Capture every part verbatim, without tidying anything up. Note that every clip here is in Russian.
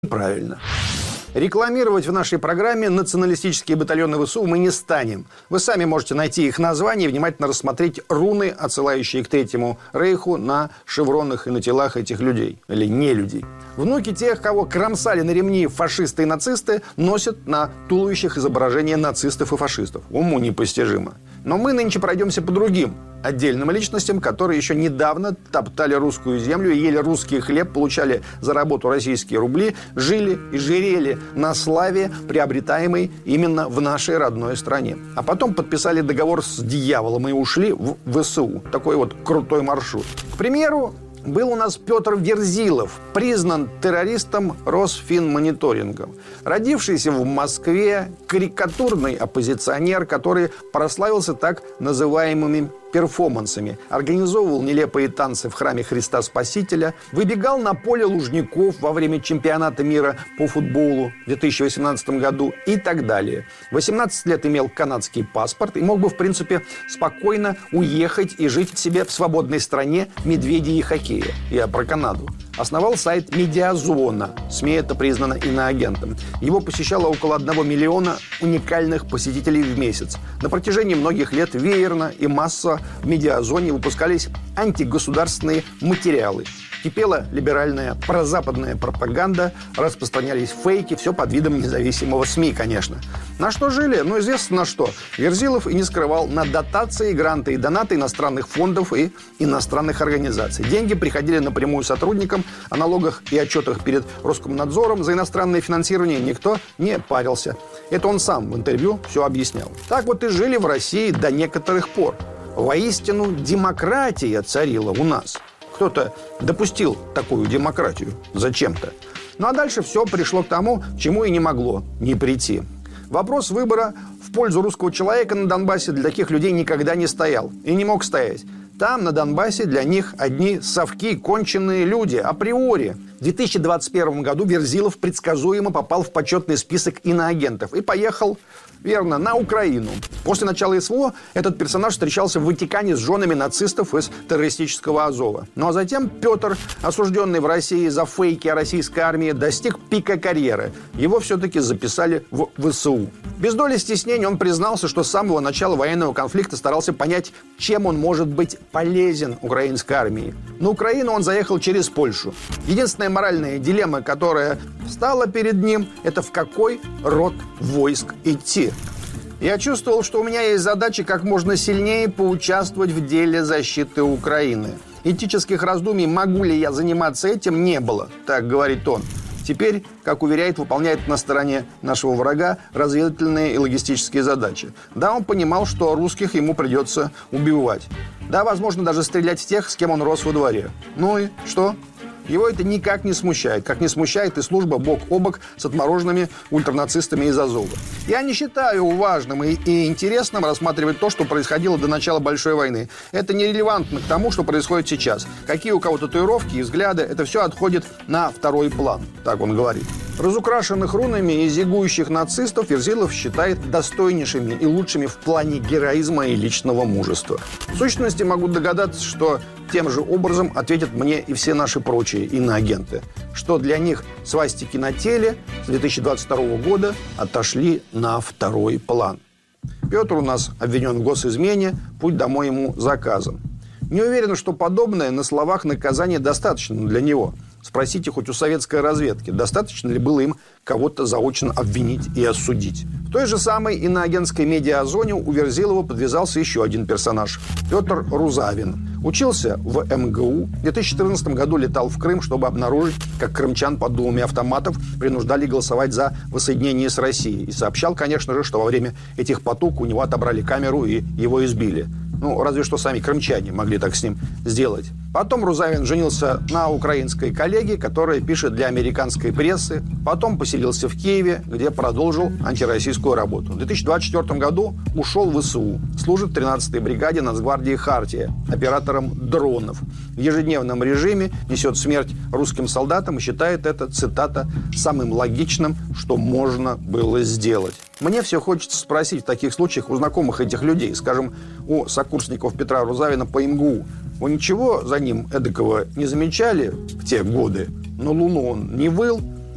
Правильно. Рекламировать в нашей программе националистические батальоны ВСУ мы не станем. Вы сами можете найти их название и внимательно рассмотреть руны, отсылающие к Третьему Рейху на шевронах и на телах этих людей. Или не людей. Внуки тех, кого кромсали на ремни фашисты и нацисты, носят на туловищах изображения нацистов и фашистов. Уму непостижимо. Но мы нынче пройдемся по другим отдельным личностям, которые еще недавно топтали русскую землю, ели русский хлеб, получали за работу российские рубли, жили и жирели на славе, приобретаемой именно в нашей родной стране. А потом подписали договор с дьяволом и ушли в ВСУ. Такой вот крутой маршрут. К примеру, был у нас Петр Верзилов, признан террористом Росфинмониторингом. Родившийся в Москве, карикатурный оппозиционер, который прославился так называемыми перформансами, организовывал нелепые танцы в храме Христа Спасителя, выбегал на поле Лужников во время чемпионата мира по футболу в две тысячи восемнадцатом году и так далее. восемнадцать лет имел канадский паспорт и мог бы, в принципе, спокойно уехать и жить себе в свободной стране медведей и хоккея. Я про Канаду. Основал сайт «Медиазона». СМИ это признано иноагентом. Его посещало около одного миллиона уникальных посетителей в месяц. На протяжении многих лет веерно и массово в «Медиазоне» выпускались антигосударственные материалы. Кипела либеральная прозападная пропаганда, распространялись фейки, все под видом независимого СМИ, конечно. На что жили? Ну, известно на что. Верзилов и не скрывал на дотации, гранты и донаты иностранных фондов и иностранных организаций. Деньги приходили напрямую сотрудникам, о налогах и отчетах перед Роскомнадзором за иностранное финансирование никто не парился. Это он сам в интервью все объяснял. Так вот и жили в России до некоторых пор. Воистину, демократия царила у нас. Кто-то допустил такую демократию зачем-то. Ну а дальше все пришло к тому, к чему и не могло не прийти. Вопрос выбора в пользу русского человека на Донбассе для таких людей никогда не стоял и не мог стоять. Там, на Донбассе, для них одни совки, конченые люди, априори. В две тысячи двадцать первом году Верзилов предсказуемо попал в почетный список иноагентов и поехал, верно, на Украину. После начала СВО этот персонаж встречался в Ватикане с женами нацистов из террористического Азова. Ну а затем Петр, осужденный в России за фейки о российской армии, достиг пика карьеры. Его все-таки записали в ВСУ. Без доли стеснения он признался, что с самого начала военного конфликта старался понять, чем он может быть полезен украинской армии. На Украину он заехал через Польшу. Единственная моральная дилемма, которая встала перед ним, это в какой род войск идти. Я чувствовал, что у меня есть задача как можно сильнее поучаствовать в деле защиты Украины. Этических раздумий, могу ли я заниматься этим, не было, так говорит он. Теперь, как уверяет, выполняет на стороне нашего врага разведывательные и логистические задачи. Да, он понимал, что русских ему придется убивать. Да, возможно, даже стрелять в тех, с кем он рос во дворе. Ну и что? Его это никак не смущает, как не смущает и служба бок о бок с отмороженными ультранацистами из Азова. Я не считаю важным и, и интересным рассматривать то, что происходило до начала Большой войны. Это нерелевантно к тому, что происходит сейчас. Какие у кого татуировки и взгляды, это все отходит на второй план, так он говорит. Разукрашенных рунами и зигующих нацистов Верзилов считает достойнейшими и лучшими в плане героизма и личного мужества. В сущности, могу догадаться, что тем же образом ответят мне и все наши прочие иноагенты, что для них свастики на теле с две тысячи двадцать второго года отошли на второй план. Петр у нас обвинен в госизмене, путь домой ему заказан. Не уверен, что подобное на словах наказание достаточно для него. Спросите хоть у советской разведки, достаточно ли было им кого-то заочно обвинить и осудить. В той же самой иноагентской медиазоне у Верзилова подвязался еще один персонаж – Петр Рузавин. Учился в эм гэ у. В две тысячи четырнадцатом году летал в Крым, чтобы обнаружить, как крымчан под дулами автоматов принуждали голосовать за воссоединение с Россией. И сообщал, конечно же, что во время этих потуг у него отобрали камеру и его избили. Ну, разве что сами крымчане могли так с ним сделать. Потом Рузавин женился на украинской коллеге, которая пишет для американской прессы. Потом поселился в Киеве, где продолжил антироссийскую работу. В две тысячи двадцать четвёртом году ушел в ВСУ. Служит в тринадцатой бригаде Нацгвардии «Хартия», оператором дронов. В ежедневном режиме несет смерть русским солдатам и считает это, цитата, «самым логичным, что можно было сделать». Мне все хочется спросить в таких случаях у знакомых этих людей, скажем, у сокурсников Петра Рузавина по эм гэ у. Вы ничего за ним эдакого не замечали в те годы? На Луну он не выл,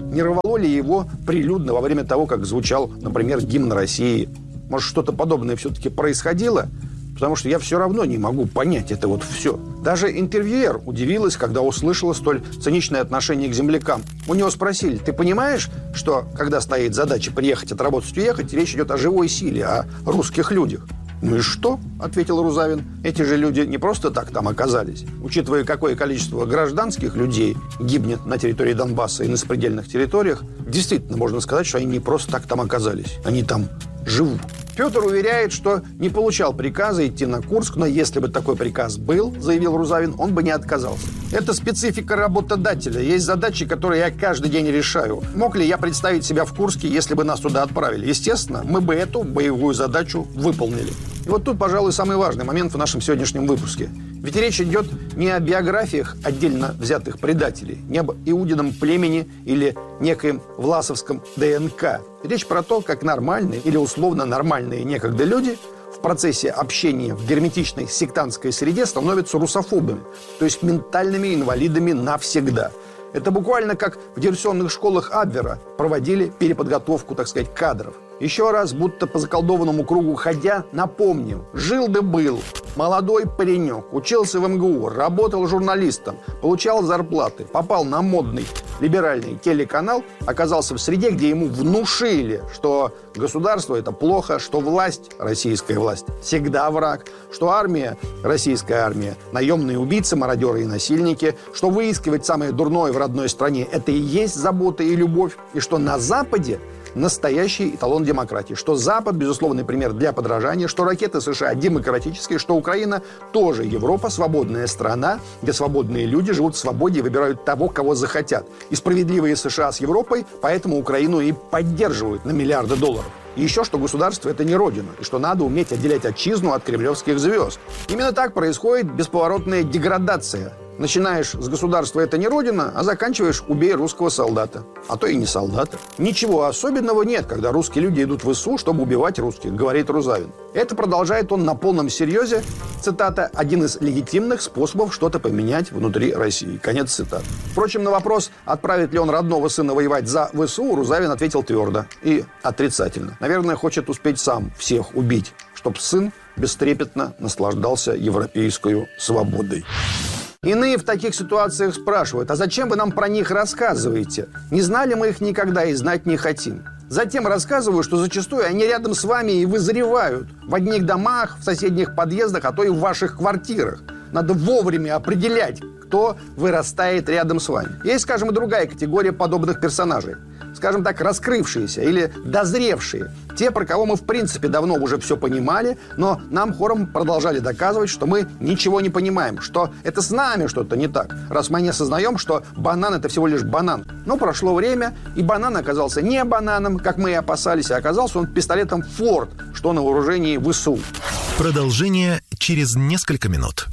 Не рвало ли его прилюдно во время того, как звучал, например, гимн России? Может, что-то подобное все-таки происходило? Потому что я все равно не могу понять это вот все. Даже интервьюер удивилась, когда услышала столь циничное отношение к землякам. У него спросили: ты понимаешь, что когда стоит задача приехать, отработать, уехать, речь идет о живой силе, о русских людях? «Ну и что?» – ответил Рузавин. «Эти же люди не просто так там оказались. Учитывая, какое количество гражданских людей гибнет на территории Донбасса и на сопредельных территориях, действительно можно сказать, что они не просто так там оказались. Они там живут». Петр уверяет, что не получал приказа идти на Курск, но если бы такой приказ был, заявил Рузавин, он бы не отказался. Это специфика работодателя. Есть задачи, которые я каждый день решаю. Мог ли я представить себя в Курске, если бы нас туда отправили? Естественно, мы бы эту боевую задачу выполнили. И вот тут, пожалуй, самый важный момент в нашем сегодняшнем выпуске. Ведь речь идет не о биографиях отдельно взятых предателей, не об Иудином племени или некоем власовском ДНК. Речь про то, как нормальные или условно нормальные некогда люди в процессе общения в герметичной сектантской среде становятся русофобами, то есть ментальными инвалидами навсегда. Это буквально как в диверсионных школах Абвера проводили переподготовку, так сказать, кадров. Еще раз, будто по заколдованному кругу ходя, напомню, жил да был. Молодой паренек, учился в эм гэ у, работал журналистом, получал зарплаты, попал на модный либеральный телеканал, оказался в среде, где ему внушили, что государство – это плохо, что власть, российская власть, всегда враг, что армия, российская армия, наемные убийцы, мародеры и насильники, что выискивать самое дурное в родной стране – это и есть забота и любовь, и что на Западе настоящий эталон демократии, что Запад – безусловный пример для подражания, что ракеты США демократические, что Украина тоже Европа, свободная страна, где свободные люди живут в свободе и выбирают того, кого захотят. И справедливые США с Европой поэтому Украину и поддерживают на миллиарды долларов. И еще, что государство – это не родина, и что надо уметь отделять отчизну от кремлевских звезд. Именно так происходит бесповоротная деградация. Начинаешь с государства «это не родина», а заканчиваешь «убей русского солдата». А то и не солдата. Ничего особенного нет, когда русские люди идут в ВСУ, чтобы убивать русских, говорит Рузавин. Это продолжает он на полном серьезе. Цитата: «один из легитимных способов что-то поменять внутри России». Конец цитаты. Впрочем, на вопрос, отправит ли он родного сына воевать за ВСУ, Рузавин ответил твердо и отрицательно. Наверное, хочет успеть сам всех убить, чтоб сын бестрепетно наслаждался европейской свободой. Иные в таких ситуациях спрашивают: а зачем вы нам про них рассказываете? Не знали мы их никогда и знать не хотим. Затем рассказываю, что зачастую они рядом с вами и вызревают. В одних домах, в соседних подъездах, а то и в ваших квартирах. Надо вовремя определять, кто вырастает рядом с вами. Есть, скажем, и другая категория подобных персонажей. Скажем так, раскрывшиеся или дозревшие. Те, про кого мы в принципе давно уже все понимали, но нам хором продолжали доказывать, что мы ничего не понимаем, что это с нами что-то не так, раз мы не осознаем, что банан – это всего лишь банан. Но прошло время, и банан оказался не бананом, как мы и опасались, а оказался он пистолетом «Форд», что на вооружении ВСУ. Продолжение через несколько минут.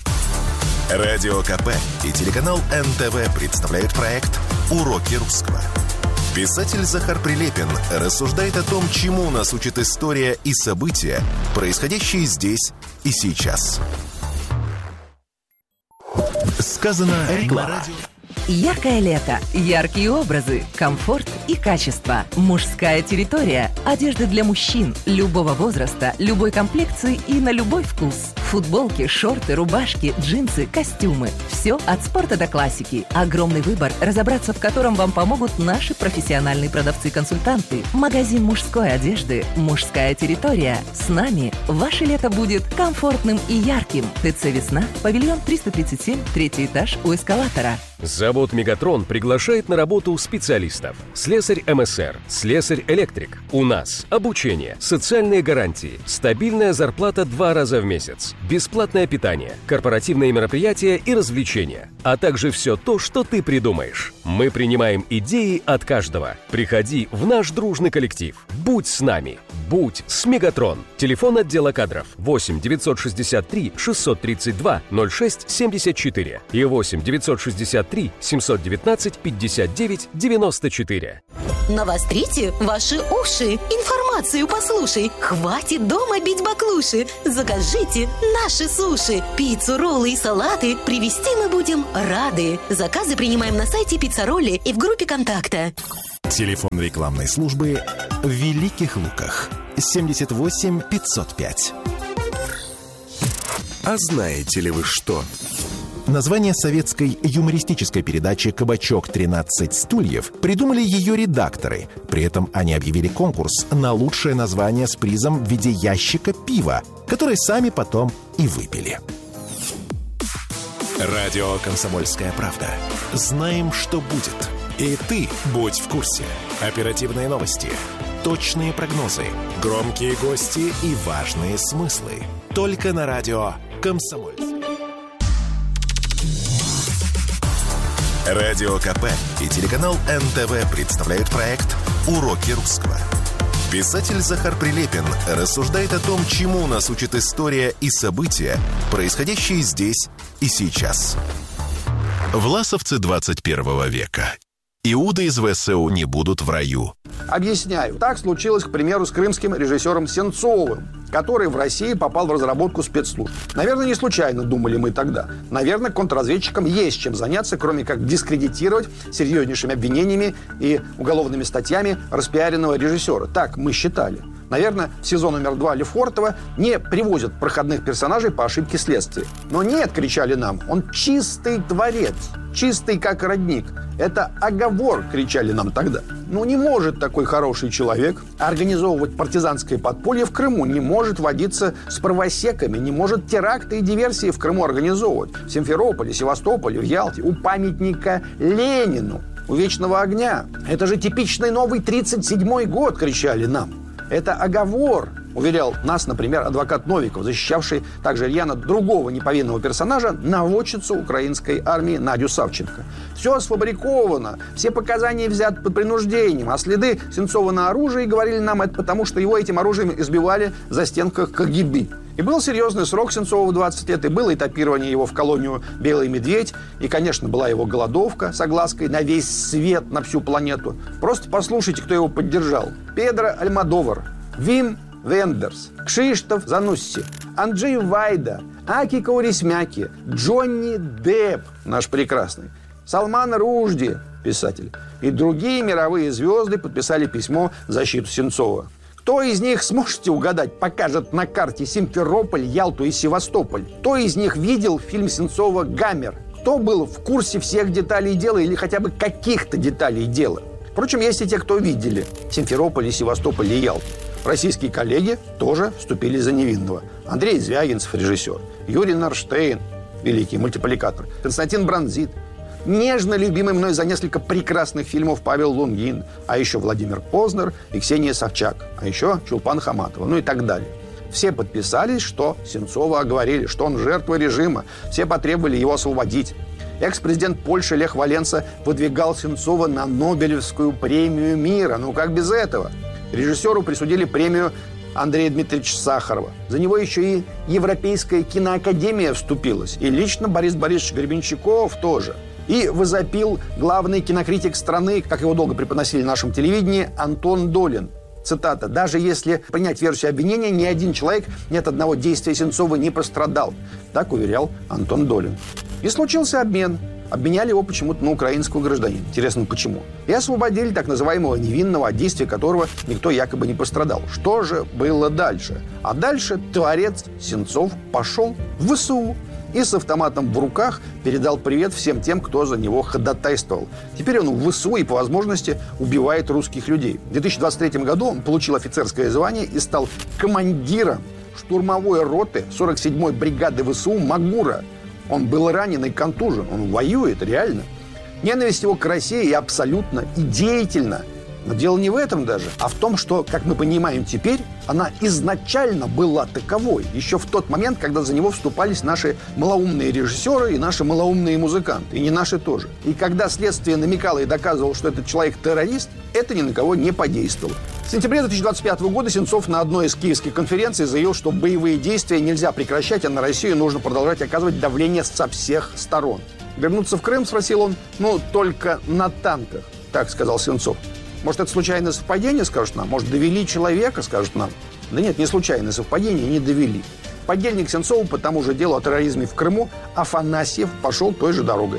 Радио ка пэ и телеканал эн тэ вэ представляют проект «Уроки русского». Писатель Захар Прилепин рассуждает о том, чему нас учит история и события, происходящие здесь и сейчас. Сказано на радио. Яркое лето, яркие образы, комфорт и качество. Мужская территория. Одежда для мужчин любого возраста, любой комплекции и на любой вкус. Футболки, шорты, рубашки, джинсы, костюмы. Все от спорта до классики. Огромный выбор, разобраться в котором вам помогут наши профессиональные продавцы-консультанты. Магазин мужской одежды «Мужская территория». С нами ваше лето будет комфортным и ярким. ТЦ «Весна», павильон триста тридцать семь, третий этаж у эскалатора. Завод «Мегатрон» приглашает на работу специалистов. Слесарь эм эс эр, слесарь-электрик. У нас обучение, социальные гарантии, стабильная зарплата два раза в месяц, бесплатное питание, корпоративные мероприятия и развлечения, а также все то, что ты придумаешь. Мы принимаем идеи от каждого. Приходи в наш дружный коллектив. Будь с нами. Будь с «Мегатрон». Телефон отдела кадров восемь девятьсот шестьдесят три шестьсот тридцать два ноль шесть семьдесят четыре и восемь девятьсот шестьдесят три семьсот девятнадцать пятьдесят девять девяносто четыре. Навострите ваши уши. Информацию послушай. Хватит дома бить баклуши. Закажите наши суши. Пиццу, роллы и салаты привезти мы будем рады. Заказы принимаем на сайте Пиццаролли и в группе контакта. Телефон рекламной службы в Великих Луках. семьдесят восемь пятьсот пять. А знаете ли вы что? Название советской юмористической передачи «Кабачок тринадцать стульев» придумали ее редакторы. При этом они объявили конкурс на лучшее название с призом в виде ящика пива, который сами потом и выпили. Радио «Комсомольская правда». Знаем, что будет. И ты будь в курсе. Оперативные новости, точные прогнозы, громкие гости и важные смыслы. Только на радио «Комсомольская». Радио КП и телеканал эн тэ вэ представляют проект «Уроки русского». Писатель Захар Прилепин рассуждает о том, чему нас учит история и события, происходящие здесь и сейчас. Власовцы двадцать первого века. Иуды из вэ эс у не будут в раю. Объясняю. Так случилось, к примеру, с крымским режиссером Сенцовым, который в России попал в разработку спецслужб. Наверное, не случайно, думали мы тогда. Наверное, контрразведчикам есть чем заняться, кроме как дискредитировать серьезнейшими обвинениями и уголовными статьями распиаренного режиссера. Так мы считали. Наверное, в сезон номер два Лефортово не привозят проходных персонажей по ошибке следствия. Но нет, кричали нам, он чистый творец, чистый как родник. Это оговор, кричали нам тогда. Ну не может такой хороший человек организовывать партизанское подполье в Крыму, не может водиться с правосеками, не может теракты и диверсии в Крыму организовывать. В Симферополе, Севастополе, в Ялте, у памятника Ленину, у Вечного огня. Это же типичный новый тридцать седьмой год, кричали нам. Это оговор, уверял нас, например, адвокат Новиков, защищавший также рьяно другого неповинного персонажа, наводчицу украинской армии Надю Савченко. Все сфабриковано, все показания взяты под принуждением, а следы Сенцова на оружии, говорили нам, это потому, что его этим оружием избивали в застенках ка гэ бэ. И был серьезный срок Сенцова в двадцать лет, и было этапирование его в колонию «Белый медведь», и, конечно, была его голодовка с оглаской на весь свет, на всю планету. Просто послушайте, кто его поддержал. Педро Альмодовар, Вим Вендерс, Кшиштоф Занусси, Анджей Вайда, Аки Каурисмяки, Джонни Депп, наш прекрасный, Салман Ружди, писатель, и другие мировые звезды подписали письмо в защиту Сенцова. Кто из них, сможете угадать, покажет на карте Симферополь, Ялту и Севастополь? Кто из них видел фильм Сенцова «Гаммер»? Кто был в курсе всех деталей дела или хотя бы каких-то деталей дела? Впрочем, есть и те, кто видели Симферополь, Севастополь и Ялту. Российские коллеги тоже вступили за невинного. Андрей Звягинцев, режиссер, Юрий Нарштейн, великий мультипликатор, Константин Бранзит, нежно любимый мной за несколько прекрасных фильмов Павел Лунгин, а еще Владимир Познер и Ксения Собчак, а еще Чулпан Хаматова, ну и так далее. Все подписались, что Сенцова оговорили, что он жертва режима. Все потребовали его освободить. Экс-президент Польши Лех Валенса выдвигал Сенцова на Нобелевскую премию мира. Ну как без этого? Режиссеру присудили премию Андрея Дмитриевича Сахарова. За него еще и Европейская киноакадемия вступилась. И лично Борис Борисович Гребенщиков тоже. И возопил главный кинокритик страны, как его долго преподносили в нашем телевидении, Антон Долин. Цитата. «Даже если принять версию обвинения, ни один человек, ни от одного действия Сенцова не пострадал». Так уверял Антон Долин. И случился обмен. Обменяли его почему-то на украинского гражданина. Интересно, почему? И освободили так называемого невинного, от действия которого никто якобы не пострадал. Что же было дальше? А дальше творец Сенцов пошел в вэ эс у. И с автоматом в руках передал привет всем тем, кто за него ходатайствовал. Теперь он в вэ эс у и, по возможности, убивает русских людей. В две тысячи двадцать третьем году он получил офицерское звание и стал командиром штурмовой роты сорок седьмой бригады вэ эс у «Магура». Он был ранен и контужен. Он воюет, реально. Ненависть его к России и абсолютно, и деятельно. Но дело не в этом даже, а в том, что, как мы понимаем теперь, она изначально была таковой. Еще в тот момент, когда за него вступались наши малоумные режиссеры и наши малоумные музыканты. И не наши тоже. И когда следствие намекало и доказывало, что этот человек террорист, это ни на кого не подействовало. В сентябре две тысячи двадцать пятого года Сенцов на одной из киевских конференций заявил, что боевые действия нельзя прекращать, а на Россию нужно продолжать оказывать давление со всех сторон. Вернуться в Крым, спросил он, ну, только на танках, так сказал Сенцов. Может, это случайное совпадение, скажут нам? Может, довели человека, скажут нам? Да нет, не случайное совпадение, не довели. Подельник Сенцова по тому же делу о терроризме в Крыму Афанасьев пошел той же дорогой.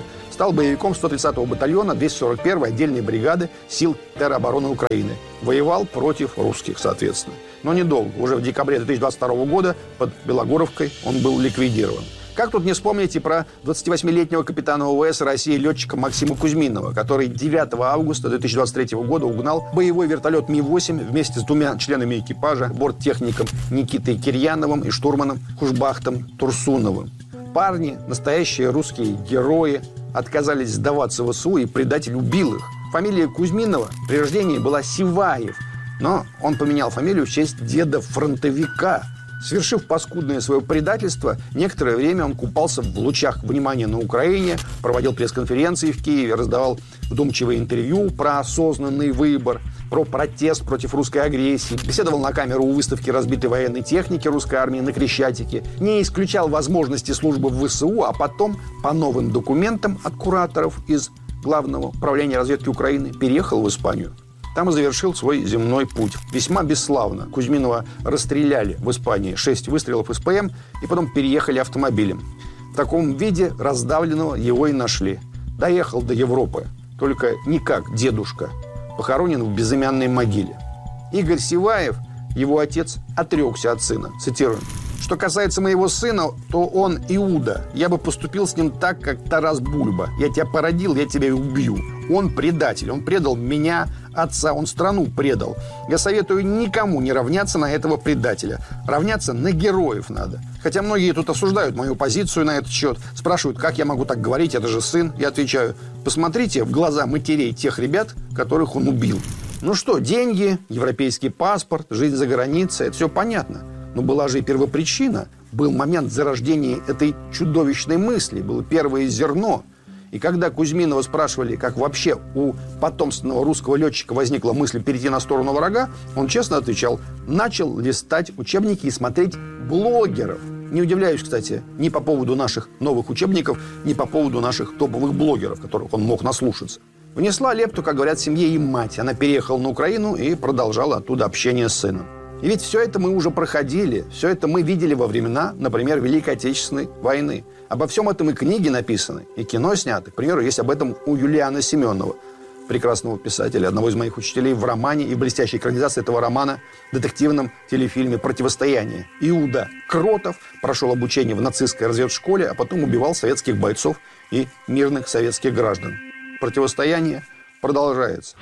Стал боевиком сто тридцатого батальона двести сорок первой отдельной бригады сил теробороны Украины. Воевал против русских, соответственно. Но недолго. Уже в декабре две тысячи двадцать второго года под Белогоровкой он был ликвидирован. Как тут не вспомнить и про двадцативосьмилетнего капитана ВВС России летчика Максима Кузьминова, который девятого августа две тысячи двадцать третьего года угнал боевой вертолет Ми восемь вместе с двумя членами экипажа, борттехником Никитой Кирьяновым и штурманом Кушбахтом Турсуновым. Парни, настоящие русские герои, отказались сдаваться в ВСУ, и предатель убил их. Фамилия Кузьминова при рождении была Сиваев, но он поменял фамилию в честь деда-фронтовика. Свершив паскудное свое предательство, некоторое время он купался в лучах внимания на Украине, проводил пресс-конференции в Киеве, раздавал вдумчивые интервью про осознанный выбор, про протест против русской агрессии, беседовал на камеру у выставки разбитой военной техники русской армии на Крещатике, не исключал возможности службы в ВСУ, а потом, по новым документам от кураторов из Главного управления разведки Украины, переехал в Испанию. Там и завершил свой земной путь. Весьма бесславно. Кузьминова расстреляли в Испании. Шесть выстрелов из ПМ, и потом переехали автомобилем. В таком виде раздавленного его и нашли. Доехал до Европы. Только не как дедушка. Похоронен в безымянной могиле. Игорь Сиваев, его отец, отрекся от сына. Цитирую. Что касается моего сына, то он Иуда. Я бы поступил с ним так, как Тарас Бульба. Я тебя породил, я тебя и убью. Он предатель. Он предал меня, отца. Он страну предал. Я советую никому не равняться на этого предателя. Равняться на героев надо. Хотя многие тут осуждают мою позицию на этот счет. Спрашивают, как я могу так говорить, это же сын. Я отвечаю, посмотрите в глаза матерей тех ребят, которых он убил. Ну что, деньги, европейский паспорт, жизнь за границей, это все понятно. Но была же и первопричина. Был момент зарождения этой чудовищной мысли. Было первое зерно. И когда Кузьминова спрашивали, как вообще у потомственного русского летчика возникла мысль перейти на сторону врага, он честно отвечал, начал листать учебники и смотреть блогеров. Не удивляюсь, кстати, ни по поводу наших новых учебников, ни по поводу наших топовых блогеров, которых он мог наслушаться. Внесла лепту, как говорят, семье и мать. Она переехала на Украину и продолжала оттуда общение с сыном. И ведь все это мы уже проходили, все это мы видели во времена, например, Великой Отечественной войны. Обо всем этом и книги написаны, и кино сняты. К примеру, есть об этом у Юлиана Семенова, прекрасного писателя, одного из моих учителей в романе и в блестящей экранизации этого романа в детективном телефильме «Противостояние». Иуда Кротов прошел обучение в нацистской разведшколе, а потом убивал советских бойцов и мирных советских граждан. Противостояние продолжается.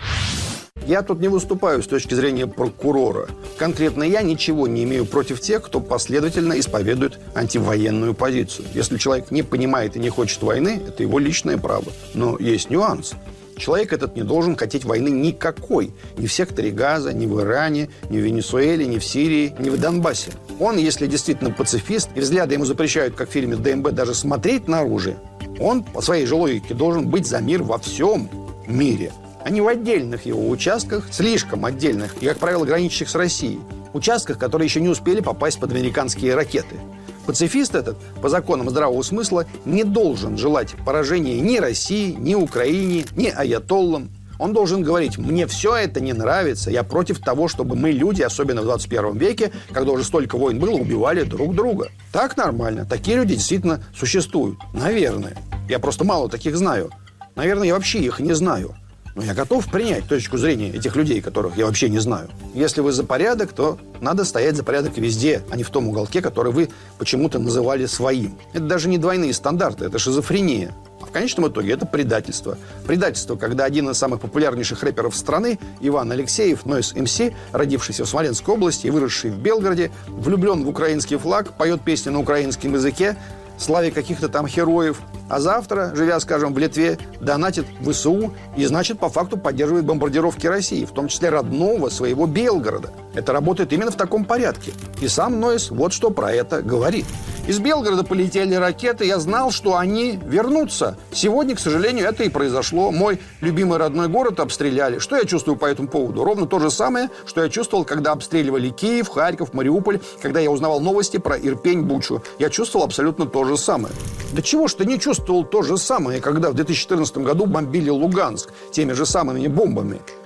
Я тут не выступаю с точки зрения прокурора. Конкретно я ничего не имею против тех, кто последовательно исповедует антивоенную позицию. Если человек не понимает и не хочет войны, это его личное право. Но есть нюанс. Человек этот не должен хотеть войны никакой. Ни в секторе Газа, ни в Иране, ни в Венесуэле, ни в Сирии, ни в Донбассе. Он, если действительно пацифист, и взгляды ему запрещают, как в фильме ДМБ, даже смотреть на оружие, он по своей же логике должен быть за мир во всем мире, а не в отдельных его участках, слишком отдельных и, как правило, граничащих с Россией. Участках, которые еще не успели попасть под американские ракеты. Пацифист этот, по законам здравого смысла, не должен желать поражения ни России, ни Украине, ни аятоллам. Он должен говорить, мне все это не нравится, я против того, чтобы мы, люди, особенно в двадцать первом веке, когда уже столько войн было, убивали друг друга. Так нормально, такие люди действительно существуют. Наверное. Я просто мало таких знаю. Наверное, я вообще их не знаю. Но я готов принять точку зрения этих людей, которых я вообще не знаю. Если вы за порядок, то надо стоять за порядок везде, а не в том уголке, который вы почему-то называли своим. Это даже не двойные стандарты, это шизофрения. А в конечном итоге это предательство. Предательство, когда один из самых популярнейших рэперов страны, Иван Алексеев, Нойз эм си, родившийся в Смоленской области и выросший в Белгороде, влюблен в украинский флаг, поет песни на украинском языке, славе каких-то там героев, а завтра, живя, скажем, в Литве, донатит в ВСУ и, значит, по факту поддерживает бомбардировки России, в том числе родного своего Белгорода. Это работает именно в таком порядке. И сам Нойз вот что про это говорит. Из Белгорода полетели ракеты, я знал, что они вернутся. Сегодня, к сожалению, это и произошло. Мой любимый родной город обстреляли. Что я чувствую по этому поводу? Ровно то же самое, что я чувствовал, когда обстреливали Киев, Харьков, Мариуполь, когда я узнавал новости про Ирпень, Бучу. Я чувствовал абсолютно то же самое. Да чего ж ты не чувствовал то же самое, когда в две тысячи четырнадцатом году бомбили Луганск теми же самыми бомбами?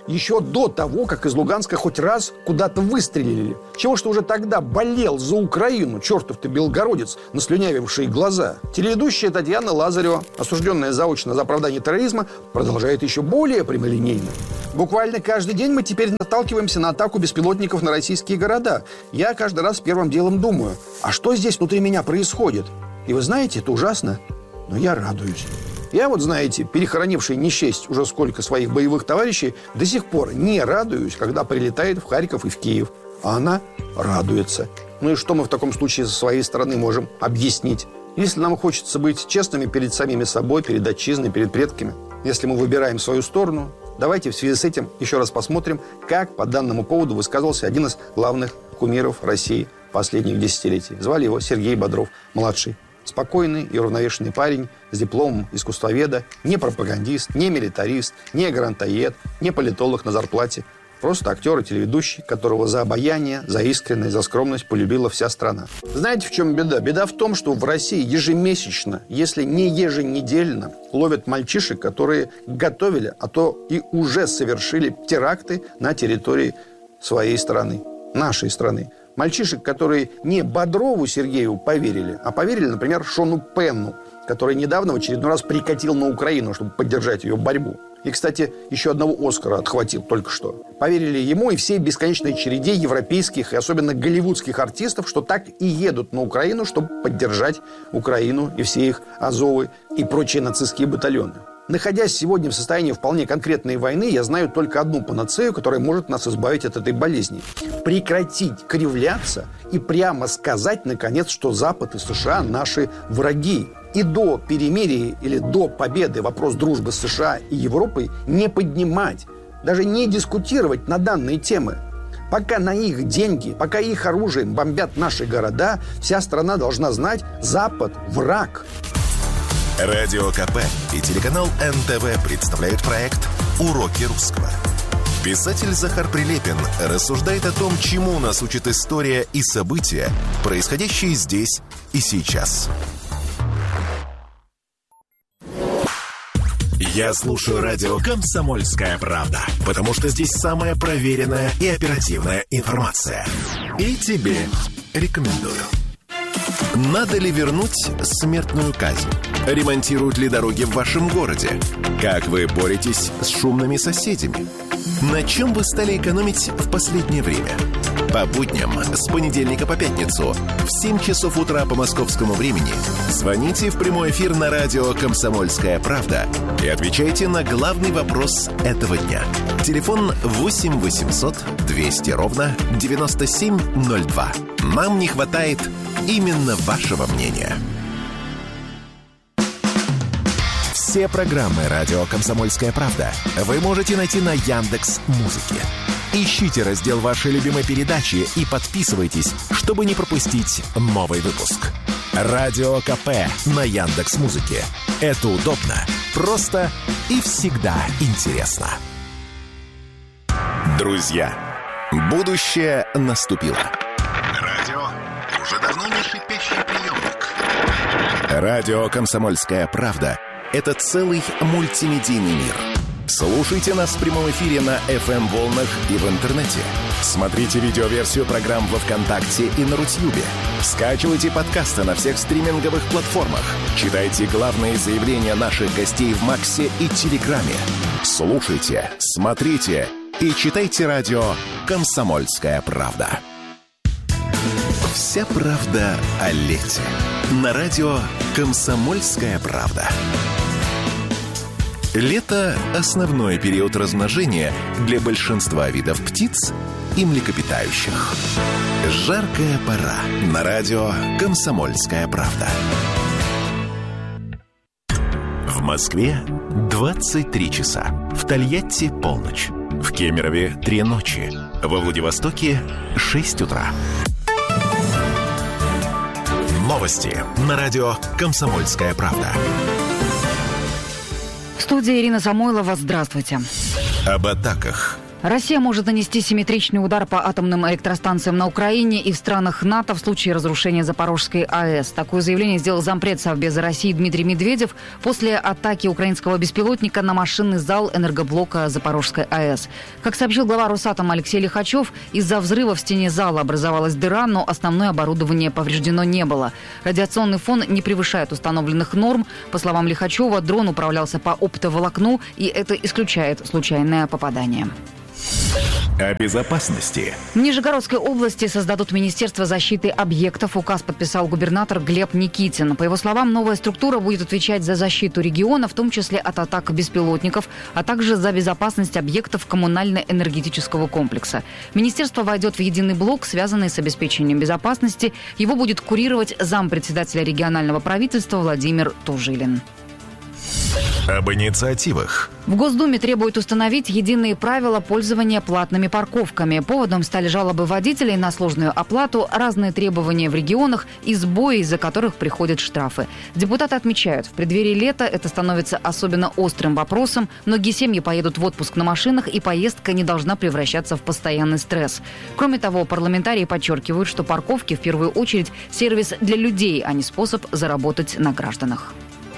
еще до того, как из Луганска хоть раз куда-то выстрелили. Чего что уже тогда болел за Украину, чертов ты белгородец, наслюнявивший глаза. Телеведущая Татьяна Лазарева, осужденная заочно за оправдание терроризма, продолжает еще более прямолинейно. Буквально каждый день мы теперь наталкиваемся на атаку беспилотников на российские города. Я каждый раз первым делом думаю, а что здесь внутри меня происходит? И вы знаете, это ужасно, но я радуюсь. Я вот, знаете, перехоронивший не счесть уже сколько своих боевых товарищей, до сих пор не радуюсь, когда прилетает в Харьков и в Киев. А она радуется. Ну и что мы в таком случае со своей стороны можем объяснить? Если нам хочется быть честными перед самими собой, перед отчизной, перед предками, если мы выбираем свою сторону, давайте в связи с этим еще раз посмотрим, как по данному поводу высказывался один из главных кумиров России последних десятилетий. Звали его Сергей Бодров-младший. Спокойный и уравновешенный парень с дипломом искусствоведа, не пропагандист, не милитарист, не грантоед, не политолог на зарплате. Просто актер и телеведущий, которого за обаяние, за искренность, за скромность полюбила вся страна. Знаете, в чем беда? Беда в том, что в России ежемесячно, если не еженедельно, ловят мальчишек, которые готовили, а то и уже совершили теракты на территории своей страны, нашей страны. Мальчишек, которые не Бодрову Сергею поверили, а поверили, например, Шону Пенну, который недавно в очередной раз прикатил на Украину, чтобы поддержать ее борьбу. И, кстати, еще одного Оскара отхватил только что. Поверили ему и всей бесконечной череде европейских и особенно голливудских артистов, что так и едут на Украину, чтобы поддержать Украину и все их Азовы и прочие нацистские батальоны. Находясь сегодня в состоянии вполне конкретной войны, я знаю только одну панацею, которая может нас избавить от этой болезни. Прекратить кривляться и прямо сказать, наконец, что Запад и США наши враги. И до перемирия или до победы вопрос дружбы с США и Европой не поднимать, даже не дискутировать на данные темы. Пока на их деньги, пока их оружием бомбят наши города, вся страна должна знать: Запад – враг. Радио КП и телеканал эн тэ вэ представляют проект «Уроки русского». Писатель Захар Прилепин рассуждает о том, чему нас учит история и события, происходящие здесь и сейчас. Я слушаю радио «Комсомольская правда», потому что здесь самая проверенная и оперативная информация. И тебе рекомендую. Надо ли вернуть смертную казнь? Ремонтируют ли дороги в вашем городе? Как вы боретесь с шумными соседями? На чем вы стали экономить в последнее время? По будням с понедельника по пятницу в семь часов утра по московскому времени звоните в прямой эфир на радио «Комсомольская правда» и отвечайте на главный вопрос этого дня. Телефон восемь восемьсот двести ровно девяносто семь ноль два. Нам не хватает именно вашего мнения. Все программы «Радио Комсомольская правда» вы можете найти на Яндекс.Музыке. Ищите раздел вашей любимой передачи и подписывайтесь, чтобы не пропустить новый выпуск. Радио КП на Яндекс.Музыке. Это удобно, просто и всегда интересно. Друзья, будущее наступило. Радио уже давно не шипящий приемник. Радио «Комсомольская правда» — это целый мультимедийный мир. Слушайте нас в прямом эфире на эф эм-волнах и в интернете. Смотрите видеоверсию программ во ВКонтакте и на Рутьюбе. Скачивайте подкасты на всех стриминговых платформах. Читайте главные заявления наших гостей в Максе и Телеграме. Слушайте, смотрите и читайте радио «Комсомольская правда». Вся правда о лете. На радио «Комсомольская правда». Лето – основной период размножения для большинства видов птиц и млекопитающих. Жаркая пора. На радио «Комсомольская правда». В Москве двадцать три часа. В Тольятти – полночь. В Кемерове – три ночи. Во Владивостоке – шесть утра. Новости на радио «Комсомольская правда». В студии Ирина Самойлова. Здравствуйте. Об атаках, Россия может нанести симметричный удар по атомным электростанциям на Украине и в странах НАТО в случае разрушения Запорожской АЭС. Такое заявление сделал зампред Совбеза России Дмитрий Медведев после атаки украинского беспилотника на машинный зал энергоблока Запорожской АЭС. Как сообщил глава Росатома Алексей Лихачев, из-за взрыва в стене зала образовалась дыра, но основное оборудование повреждено не было. Радиационный фон не превышает установленных норм. По словам Лихачева, дрон управлялся по оптоволокну, и это исключает случайное попадание. О безопасности. В Нижегородской области создадут Министерство защиты объектов. Указ подписал губернатор Глеб Никитин. По его словам, новая структура будет отвечать за защиту региона, в том числе от атак беспилотников, а также за безопасность объектов коммунально-энергетического комплекса. Министерство войдет в единый блок, связанный с обеспечением безопасности. Его будет курировать зампредседателя регионального правительства Владимир Тужилин. Об инициативах. В Госдуме требуют установить единые правила пользования платными парковками. Поводом стали жалобы водителей на сложную оплату, разные требования в регионах и сбои, из-за которых приходят штрафы. Депутаты отмечают, в преддверии лета это становится особенно острым вопросом. Многие семьи поедут в отпуск на машинах, и поездка не должна превращаться в постоянный стресс. Кроме того, парламентарии подчеркивают, что парковки в первую очередь сервис для людей, а не способ заработать на гражданах.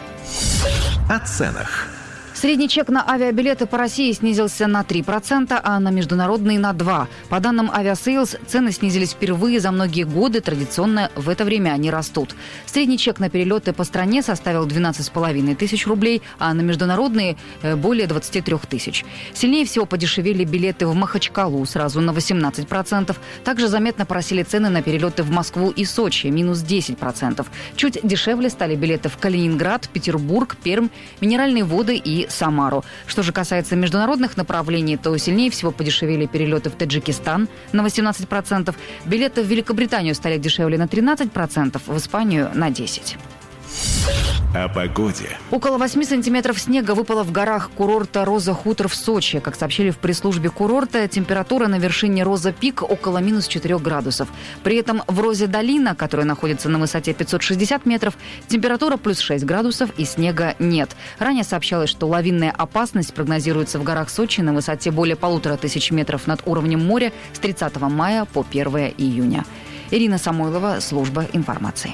О ценах. Средний чек на авиабилеты по России снизился на три процента, а на международные на два процента. По данным Aviasales, цены снизились впервые за многие годы. Традиционно в это время они растут. Средний чек на перелеты по стране составил двенадцать с половиной тысяч рублей, а на международные – более двадцать три тысячи. Сильнее всего подешевели билеты в Махачкалу, сразу на восемнадцать процентов. Также заметно просели цены на перелеты в Москву и Сочи – минус десять процентов. Чуть дешевле стали билеты в Калининград, Петербург, Пермь, Минеральные воды и Самару. Что же касается международных направлений, то сильнее всего подешевели перелеты в Таджикистан на восемнадцать процентов. Билеты в Великобританию стали дешевле на тринадцать процентов, в Испанию на десять процентов. О погоде. Около восьми сантиметров снега выпало в горах курорта Роза-Хутор в Сочи. Как сообщили в пресс-службе курорта, температура на вершине Роза-Пик около минус четырех градусов. При этом в Розе-Долина, которая находится на высоте пятьсот шестьдесят метров, температура плюс шесть градусов и снега нет. Ранее сообщалось, что лавинная опасность прогнозируется в горах Сочи на высоте более полутора тысяч метров над уровнем моря с тридцатого мая по первое июня. Ирина Самойлова, служба информации.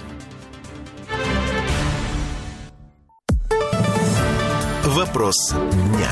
Вопрос дня.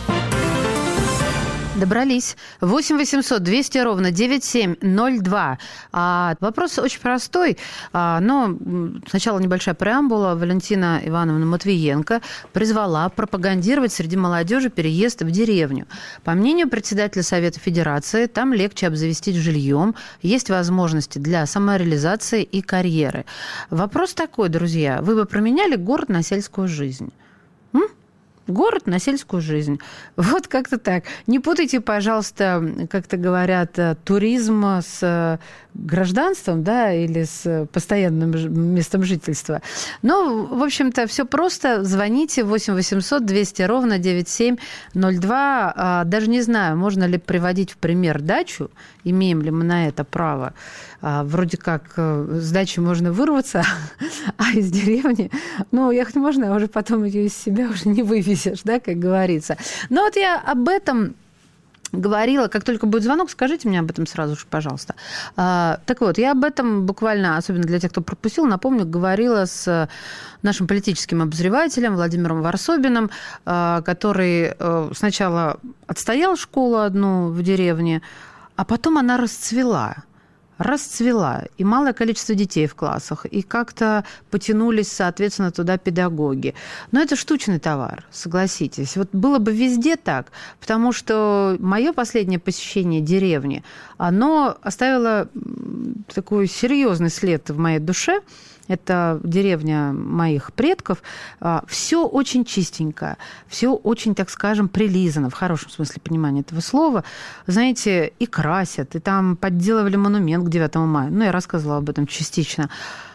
Добрались. восемь восемьсот двести ровно девяносто семь ноль два. А, вопрос очень простой, а, но сначала небольшая преамбула. Валентина Ивановна Матвиенко призвала пропагандировать среди молодежи переезд в деревню. По мнению председателя Совета Федерации, там легче обзавестись жильем, есть возможности для самореализации и карьеры. Вопрос такой, друзья. Вы бы променяли город на сельскую жизнь? М? Город на сельскую жизнь. Вот как-то так. Не путайте, пожалуйста, как-то говорят, туризм с гражданством, да, или с постоянным местом жительства. Ну, в общем-то, все просто. Звоните восемь восемьсот двести ровно девяносто семь ноль два. Даже не знаю, можно ли приводить в пример дачу, имеем ли мы на это право. Вроде как с дачи можно вырваться, а из деревни, ну, ехать можно, а уже потом ее из себя уже не вывезешь, да, как говорится. Но вот я об этом говорила, как только будет звонок, скажите мне об этом сразу же, пожалуйста. Так вот, я об этом буквально, особенно для тех, кто пропустил, напомню, говорила с нашим политическим обозревателем Владимиром Варсобиным, который сначала отстоял школу одну в деревне, а потом она расцвела. расцвела, и малое количество детей в классах, и как-то потянулись, соответственно, туда педагоги. Но это штучный товар, согласитесь. Вот было бы везде так, потому что мое последнее посещение деревни, оно оставило такой серьезный след в моей душе. Это деревня моих предков. Все очень чистенько, все очень, так скажем, прилизано, в хорошем смысле понимания этого слова. Знаете, и красят, и там подделывали монумент к девятому мая. Ну, я рассказывала об этом частично.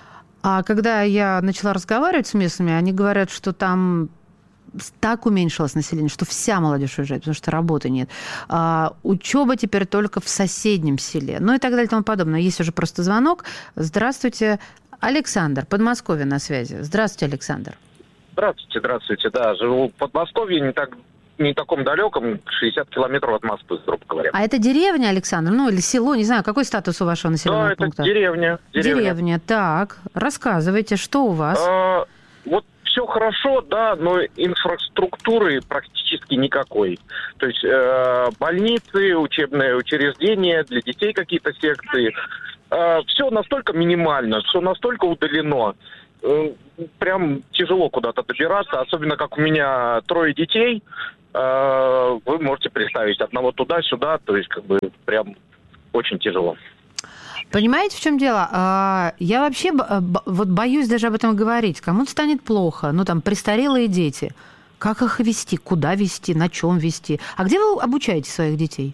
А когда я начала разговаривать с местными, они говорят, что там так уменьшилось население, что вся молодежь уезжает, потому что работы нет. А, учеба теперь только в соседнем селе. Ну и так далее и тому подобное. Есть уже просто звонок. Здравствуйте. Александр, Подмосковье на связи. Здравствуйте, Александр. Здравствуйте, здравствуйте. Да, живу в Подмосковье, не так не таком далеком, шестьдесят километров от Москвы, грубо говоря. А это деревня, Александр? Ну, или село, не знаю, какой статус у вашего населенного да, пункта? Да, это деревня, деревня. Деревня, так. Рассказывайте, что у вас? А, вот все хорошо, да, но инфраструктуры практически никакой. То есть э, больницы, учебные учреждения, для детей какие-то секции. Э, все настолько минимально, все настолько удалено. Э, прям тяжело куда-то добираться, особенно как у меня трое детей. Э, вы можете представить, одного туда-сюда, то есть как бы прям очень тяжело. Понимаете, в чем дело? Я вообще вот боюсь даже об этом говорить. Кому-то станет плохо, ну там престарелые дети. Как их вести? Куда вести? На чем вести? А где вы обучаете своих детей?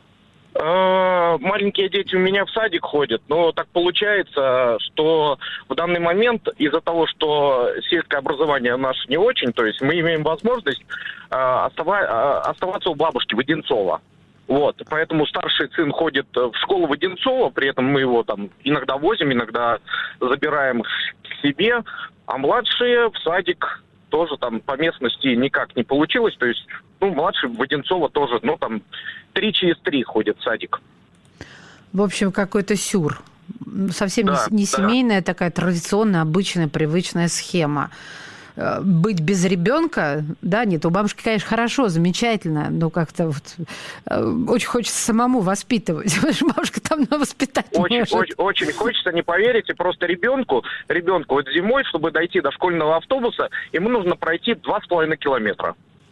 Маленькие дети у меня в садик ходят, но так получается, что в данный момент из-за того, что сельское образование наше не очень, то есть мы имеем возможность оставаться у бабушки в Одинцово. Вот, поэтому старший сын ходит в школу в Одинцово, при этом мы его там иногда возим, иногда забираем к себе, а младшие в садик тоже там по местности никак не получилось, то есть, ну, младший в Одинцово тоже, ну, там, три через три ходит в садик. В общем, какой-то сюр. Совсем да, не, не да. семейная такая традиционная, обычная, привычная схема. Быть без ребенка, да, нет, у бабушки, конечно, хорошо, замечательно, но как-то вот э, очень хочется самому воспитывать, потому что бабушка там на воспитать очень, может. Очень, очень хочется, не поверите, просто ребенку, ребенку вот зимой, чтобы дойти до школьного автобуса, ему нужно пройти два с половиной километра.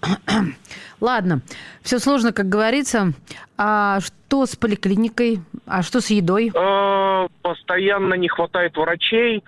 Ладно, все сложно, как говорится. А что с поликлиникой? А что с едой? Постоянно не хватает врачей,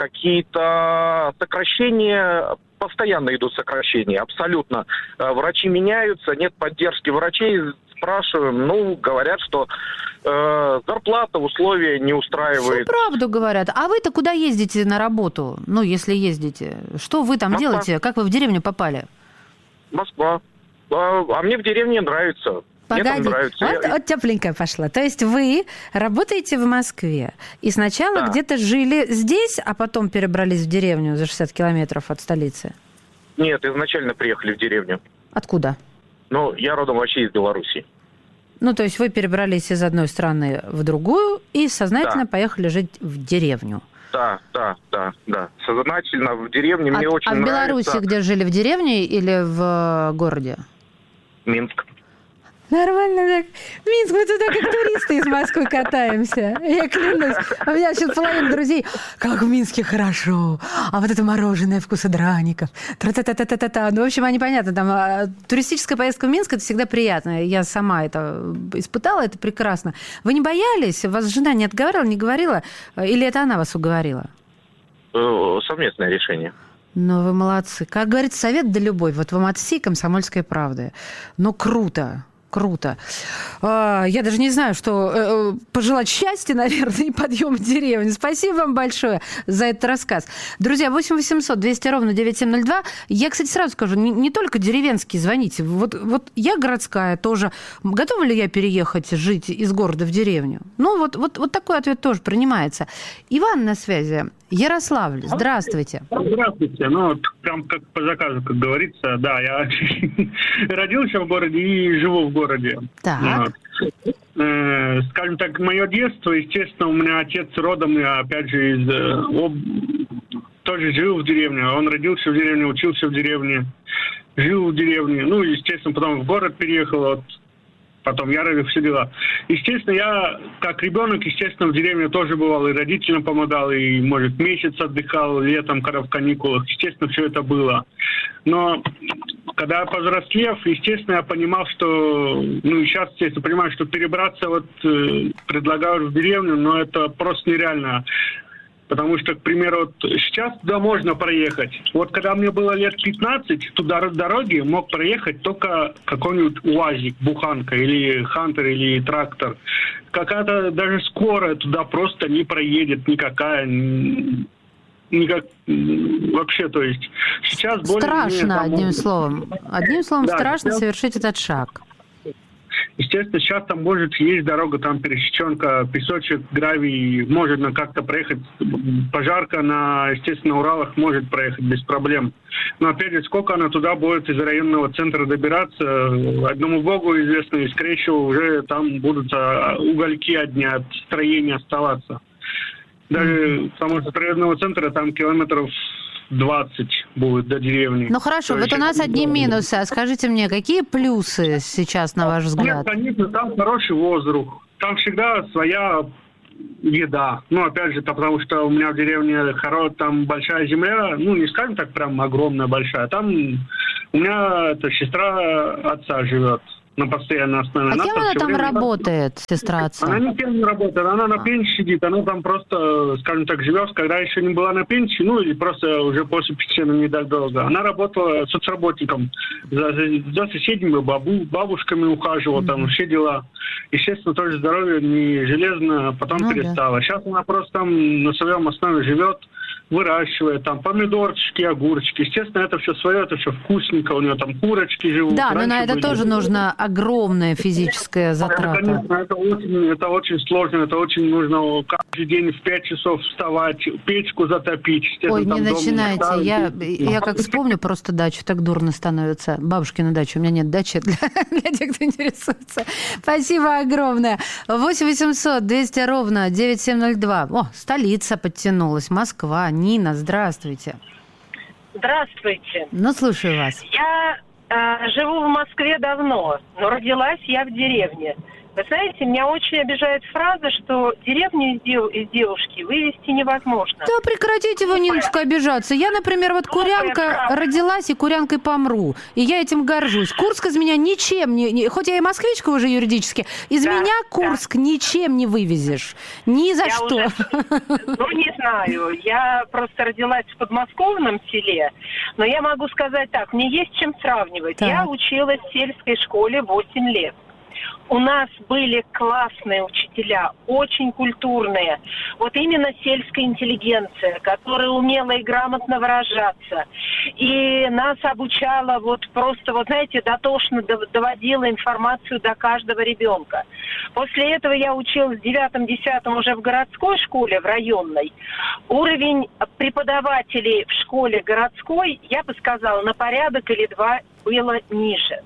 какие-то сокращения, постоянно идут сокращения, абсолютно. Врачи меняются, нет поддержки врачей. Спрашиваем, ну, говорят, что э, зарплата, условия не устраивает. Всю правду говорят. А вы-то куда ездите на работу? Ну, если ездите. Что вы там Москва. делаете? Как вы в деревню попали? Москва. А, а мне в деревне нравится. Погоди, мне там нравится. вот, Я... вот тепленькая пошла. То есть вы работаете в Москве и сначала да. где-то жили здесь, а потом перебрались в деревню за шестьдесят километров от столицы? Нет, изначально приехали в деревню. Откуда? Ну, я родом вообще из Беларуси. Ну, то есть вы перебрались из одной страны в другую и сознательно да. поехали жить в деревню? Да, да, да, да. Сознательно в деревне мне а, очень нравится. А в нравится. Беларуси где жили, в деревне или в городе? Минск. Нормально так. Минск, мы туда как туристы из Москвы катаемся. Я клянусь. У меня сейчас половина друзей. Как в Минске хорошо. А вот это мороженое вкуса драников. Тра-та-та-та-та-та. Ну, в общем, они понятно. Там туристическая поездка в Минск – это всегда приятно. Я сама это испытала, это прекрасно. Вы не боялись? Вас жена не отговаривала, не говорила? Или это она вас уговорила? Совместное решение. Ну, вы молодцы. Как говорится, совет да любовь. Вот вам от всей комсомольской правды. Ну, круто. Круто. Я даже не знаю, что пожелать счастья, наверное, и подъема деревни. Спасибо вам большое за этот рассказ. Друзья, восемь восемьсот двести ровно девять семь ноль два. Я, кстати, сразу скажу, не, не только деревенские звоните. Вот, вот я городская тоже. Готова ли я переехать, жить из города в деревню? Ну, вот, вот, вот такой ответ тоже принимается. Иван на связи. Ярославль, здравствуйте. Здравствуйте. Ну, вот прям как по заказу, как говорится. Да, я родился в городе и живу в городе. Так. Вот. Э, скажем так, мое детство, естественно, у меня отец родом, я, опять же, из, об... тоже жил в деревне. Он родился в деревне, учился в деревне, жил в деревне. Ну, естественно, потом в город переехал, вот. Потом я родил, все дела. Естественно, я, как ребенок, естественно, в деревне тоже бывал, и родителям помогал, и, может, месяц отдыхал летом, когда в каникулах. Естественно, все это было. Но, когда я повзрослев, естественно, я понимал, что, ну, и сейчас, естественно, понимаю, что перебраться, вот, э, предлагают в деревню, но это просто нереально. Потому что, к примеру, вот сейчас туда можно проехать. Вот когда мне было лет пятнадцать, туда дороги мог проехать только какой-нибудь УАЗик, буханка, или хантер, или трактор. Какая-то даже скорая туда просто не проедет никакая. Никак, вообще, то есть сейчас более... Страшно, там, одним может... словом. Одним словом, да, страшно сейчас... совершить этот шаг. Естественно, сейчас там может есть дорога, там пересеченка, песочек, гравий, можно как-то проехать. Пожарка на, естественно, Уралах может проехать без проблем. Но, опять же, сколько она туда будет из районного центра добираться, одному богу известно, и, скорее всего, уже там будут угольки одни от строения оставаться. Даже потому что от районного центра там километров двадцать будет до деревни. Ну хорошо, То вот у нас одни минусы. А скажите мне, какие плюсы сейчас, на ваш взгляд? Нет, конечно, там хороший воздух. Там всегда своя еда. Ну, опять же, потому что у меня в деревне хоро, там большая земля, ну, не скажем так, прям огромная большая. Там у меня эта сестра отца живет на постоянной основе. А она кем там она всё там время... работает, сестра отца? Она никем не работает, она на пенсии сидит, она там просто, скажем так, живет, когда еще не была на пенсии, ну или просто уже после пенсии не так долго. Она работала соцработником, за, за соседями, бабу, бабушками ухаживала, mm-hmm. там все дела. Естественно, тоже здоровье не железно, потом ну, перестала. Да. Сейчас она просто там на своем основе живет, выращивает там помидорчики, огурчики. Естественно, это все свое, это все вкусненько. У нее там курочки живут. Да, но на это были. Тоже нужно огромная физическая затрата. Это, конечно, это очень, это очень сложно. Это очень нужно каждый день в пять часов вставать, печку затопить. Ой, не начинайте. Я, я как вспомню просто дачу, так дурно становится. Бабушкина дача. У меня нет дачи для, для тех, кто интересуется. Спасибо огромное. восемь восемьсот двести ровно девять семь ноль два. О, столица подтянулась. Москва. Нина, здравствуйте. Здравствуйте. Ну, слушаю вас. Я э, живу в Москве давно, но родилась я в деревне. Вы знаете, меня очень обижает фраза, что деревню из, дев... из девушки вывести невозможно. Да прекратите вы, Ниночка, обижаться. Я, например, вот курянка родилась и курянкой помру. И я этим горжусь. Курск из меня ничем не... не... Хоть я и москвичка уже юридически, из да, меня Курск да. ничем не вывезешь. Ни за я что. Уже... Ну, не знаю. Я просто родилась в подмосковном селе. Но я могу сказать так, мне есть чем сравнивать. Так. Я училась в сельской школе восемь лет. У нас были классные учителя, очень культурные. Вот именно сельская интеллигенция, которая умела и грамотно выражаться. И нас обучала вот просто, вот знаете, дотошно доводила информацию до каждого ребенка. После этого я училась в девятом-десятом уже в городской школе, в районной. Уровень преподавателей в школе городской, я бы сказала, на порядок или два было ниже.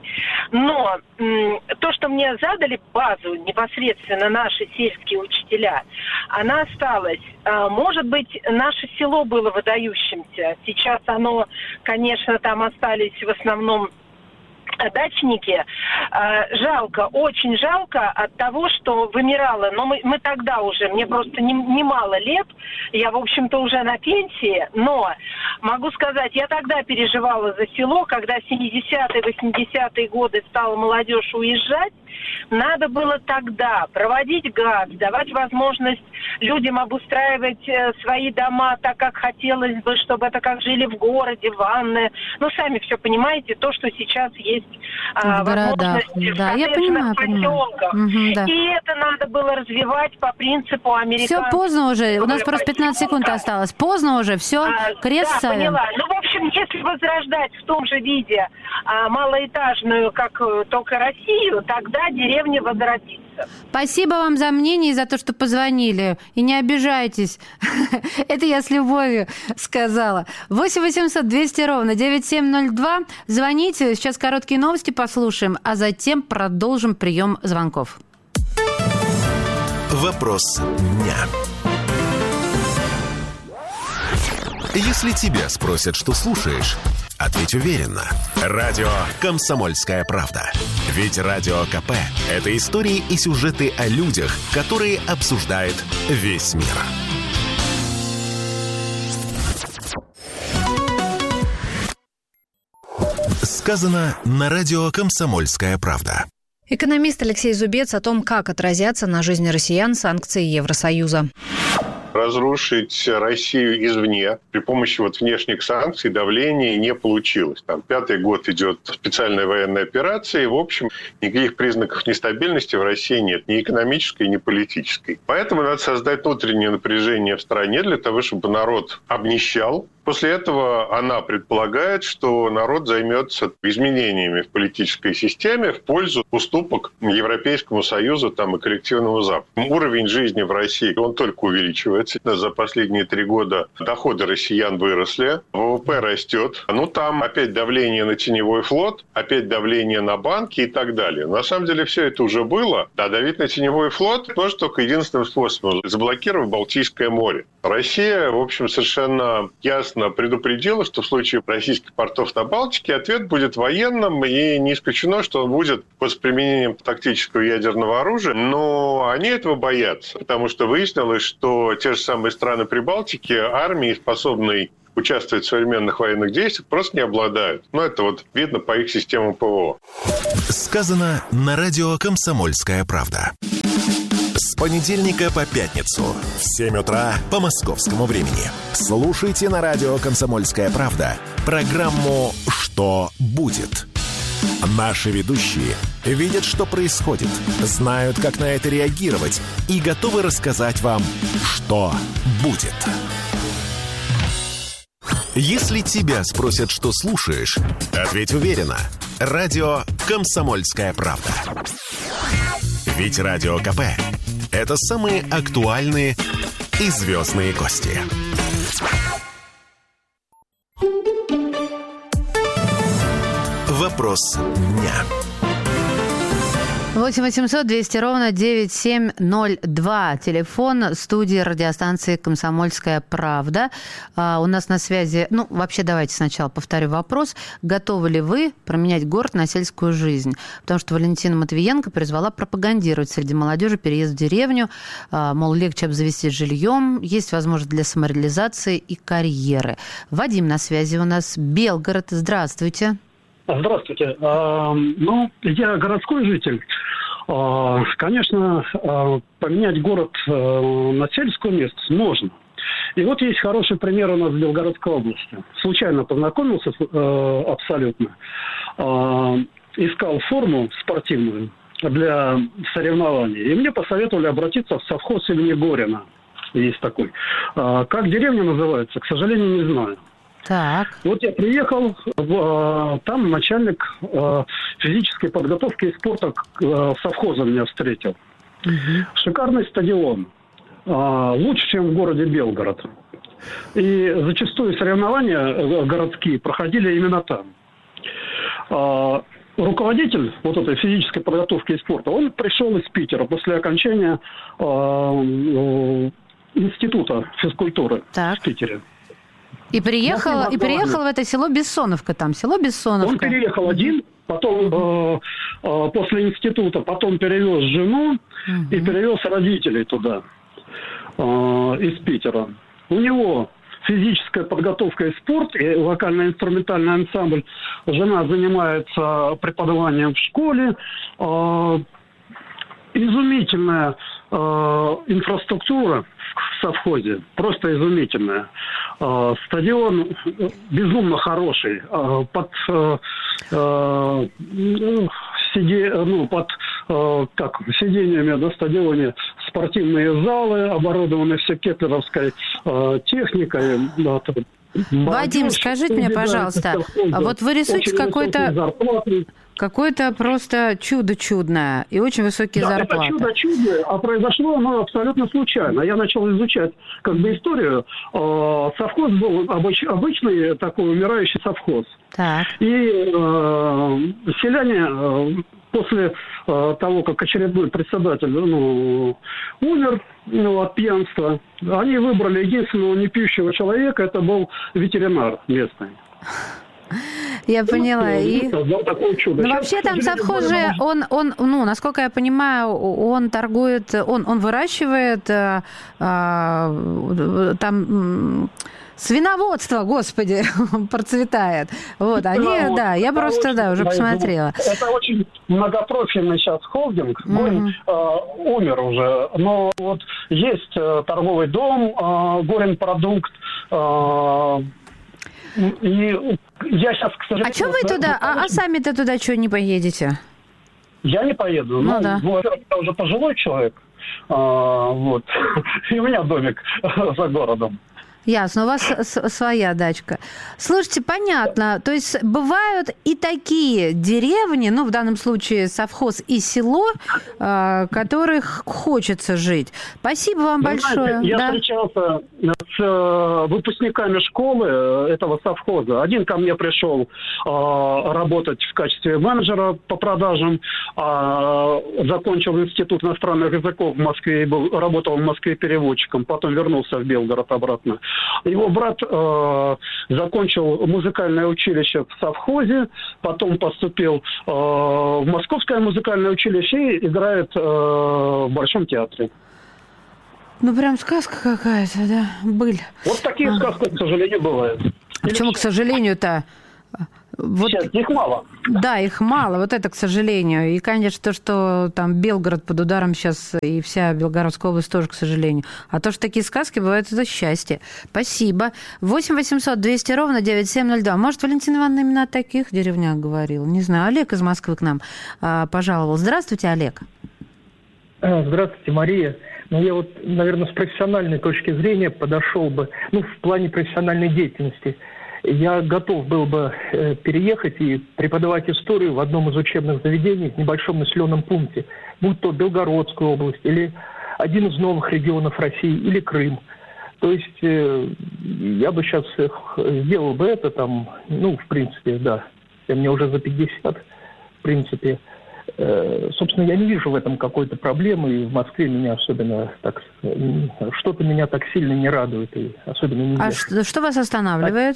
Но м, то, что мне задали базу непосредственно наши сельские учителя, она осталась. А, может быть, наше село было выдающимся. Сейчас оно, конечно, там остались в основном дачники. Жалко, очень жалко от того, что вымирало. Но мы, мы тогда уже, мне просто немало не лет, я, в общем-то, уже на пенсии, но могу сказать, я тогда переживала за село, когда в семидесятые, восьмидесятые годы стала молодежь уезжать. Надо было тогда проводить газ, давать возможность людям обустраивать свои дома так, как хотелось бы, чтобы это как жили в городе, ванны. Ну, сами все понимаете, то, что сейчас есть а, возможность да, в я понимаю, поселках. Угу, да. И это надо было развивать по принципу американского. Все поздно уже, у нас просто пятнадцать секунд осталось. Поздно уже, все, а, крест да, ставим. Поняла. Ну, в общем, если возрождать в том же виде а, малоэтажную, как только Россию, тогда деревня возродится. Спасибо вам за мнение и за то, что позвонили. И не обижайтесь. Это я с любовью сказала. восемь восемьсот двести ровно девять семь ноль два. Звоните. Сейчас короткие новости послушаем, а затем продолжим прием звонков. Вопрос дня. Если тебя спросят, что слушаешь, ответь уверенно. Радио «Комсомольская правда». Ведь Радио КП – это истории и сюжеты о людях, которые обсуждает весь мир. Сказано на радио «Комсомольская правда». Экономист Алексей Зубец о том, как отразятся на жизни россиян санкции Евросоюза. Разрушить Россию извне при помощи вот внешних санкций, давления не получилось. Там пятый год идет специальная военная операция, и, в общем, никаких признаков нестабильности в России нет, ни экономической, ни политической. Поэтому надо создать внутреннее напряжение в стране для того, чтобы народ обнищал, После этого она предполагает, что народ займется изменениями в политической системе в пользу уступок Европейскому Союзу там, и коллективному Западу. Уровень жизни в России, он только увеличивается. За последние три года доходы россиян выросли, ВВП растет. Ну, там опять давление на теневой флот, опять давление на банки и так далее. На самом деле все это уже было. А давить на теневой флот тоже только единственным способом – заблокировав Балтийское море. Россия, в общем, совершенно ясно предупредила, что в случае российских портов на Балтике ответ будет военным, и не исключено, что он будет с применением тактического ядерного оружия, но они этого боятся, потому что выяснилось, что те же самые страны Прибалтики армии, способной участвовать в современных военных действиях, просто не обладают. Но это вот видно по их системам ПВО. Сказано на радио «Комсомольская правда». С понедельника по пятницу в семь утра по московскому времени. Слушайте на радио «Комсомольская правда» программу «Что будет?». Наши ведущие видят, что происходит, знают, как на это реагировать и готовы рассказать вам, что будет. Если тебя спросят, что слушаешь, ответь уверенно. Радио «Комсомольская правда». Ведь Радио КП – это самые актуальные и звездные гости. Вопрос дня. восемь восемьсот двести ровно девяносто семь ноль два. Телефон студии радиостанции «Комсомольская правда». А, у нас на связи... Ну, вообще, давайте сначала повторю вопрос. Готовы ли вы променять город на сельскую жизнь? Потому что Валентина Матвиенко призвала пропагандировать среди молодежи переезд в деревню. А, мол, легче обзавестись жильем, есть возможность для самореализации и карьеры. Вадим на связи у нас. Белгород. Здравствуйте. Здравствуйте. А, ну, я городской житель. А, конечно, а, поменять город а, на сельскую местность можно. И вот есть хороший пример у нас в Белгородской области. Случайно познакомился а, абсолютно. А, искал форму спортивную для соревнований. И мне посоветовали обратиться в совхоз имени Горина. Есть такой. А, как деревня называется, к сожалению, не знаю. Так. Вот я приехал, э, там начальник э, физической подготовки и спорта э, совхоза меня встретил. Угу. Шикарный стадион, э, лучше, чем в городе Белгород. И зачастую соревнования городские проходили именно там. Э, руководитель вот этой физической подготовки и спорта, он пришел из Питера после окончания э, э, института физкультуры так. в Питере. И приехал, и приехал в это село Бессоновка, там, село Бессоновка. Он переехал один, потом э, э, после института, потом перевез жену uh-huh. и перевез родителей туда, э, из Питера. У него физическая подготовка и спорт, и вокально-инструментальный ансамбль. Жена занимается преподаванием в школе. Э, изумительная э, инфраструктура в совхозе, просто изумительная. Э, стадион безумно хороший. Э, под э, э, сиде, ну, под э, как, сидениями на стадионе спортивные залы, оборудованы все кеплеровской э, техникой. Да, Вадим, скажите мне, пожалуйста, а вот вы рисуете какой-то, какое-то просто чудо чудное и очень высокие да, зарплаты. Это чудо чудное, а произошло оно абсолютно случайно. Я начал изучать как бы историю. Совхоз был обыч, обычный такой умирающий совхоз. Так. И э, селяне э, после э, того, как очередной председатель ну, умер ну, от пьянства, они выбрали единственного непьющего человека, это был ветеринар местный. Я поняла. И... Ну, вообще там совхоз же, он, он, ну, насколько я понимаю, он торгует, он, он выращивает а, а, там... Свиноводство, господи, процветает. Вот, они, да, да я просто, очень, да, уже посмотрела. Это очень многопрофильный сейчас холдинг. Mm-hmm. Горин э, умер уже, но вот есть э, торговый дом, э, Горин продукт. Э, и я сейчас, к сожалению... А что вы туда, а, очень... а сами-то туда что не поедете? Я не поеду. Ну, ну да. Я уже пожилой человек. А, вот. И у меня домик за городом. Ясно, у вас своя дачка. Слушайте, понятно. То есть бывают и такие деревни, ну, в данном случае совхоз и село, в которых хочется жить. Спасибо вам Вы большое. знаете, я да. встречался с э, выпускниками школы этого совхоза. Один ко мне пришел э, работать в качестве менеджера по продажам, э, закончил институт иностранных языков в Москве, был, работал в Москве переводчиком, потом вернулся в Белгород обратно. Его брат э, закончил музыкальное училище в совхозе, потом поступил э, в Московское музыкальное училище и играет э, в Большом театре. Ну, прям сказка какая-то, да, быль. Вот такие а. сказки, к сожалению, бывают. А почему, к сожалению-то? Вот, Сейчас их мало. Да, их мало, вот это, к сожалению. И, конечно, то, что там Белгород под ударом сейчас, и вся Белгородская область тоже, к сожалению. А то, что такие сказки бывают, это счастье. Спасибо. восемь восемьсот двести ровно девяносто семь ноль два. Может, Валентина Ивановна именно о таких деревнях говорила? Не знаю. Олег из Москвы к нам а, пожаловал. Здравствуйте, Олег. Здравствуйте, Мария. Ну, я вот, наверное, с профессиональной точки зрения подошел бы, ну, в плане профессиональной деятельности. Я готов был бы э, переехать и преподавать историю в одном из учебных заведений в небольшом населенном пункте, будь то Белгородская область или один из новых регионов России или Крым. То есть э, я бы сейчас э, сделал бы это там, ну, в принципе, да, мне уже за пятьдесят, в принципе. Э, собственно, я не вижу в этом какой-то проблемы, и в Москве меня особенно так, что-то меня так сильно не радует, и особенно не. А что, что вас останавливает?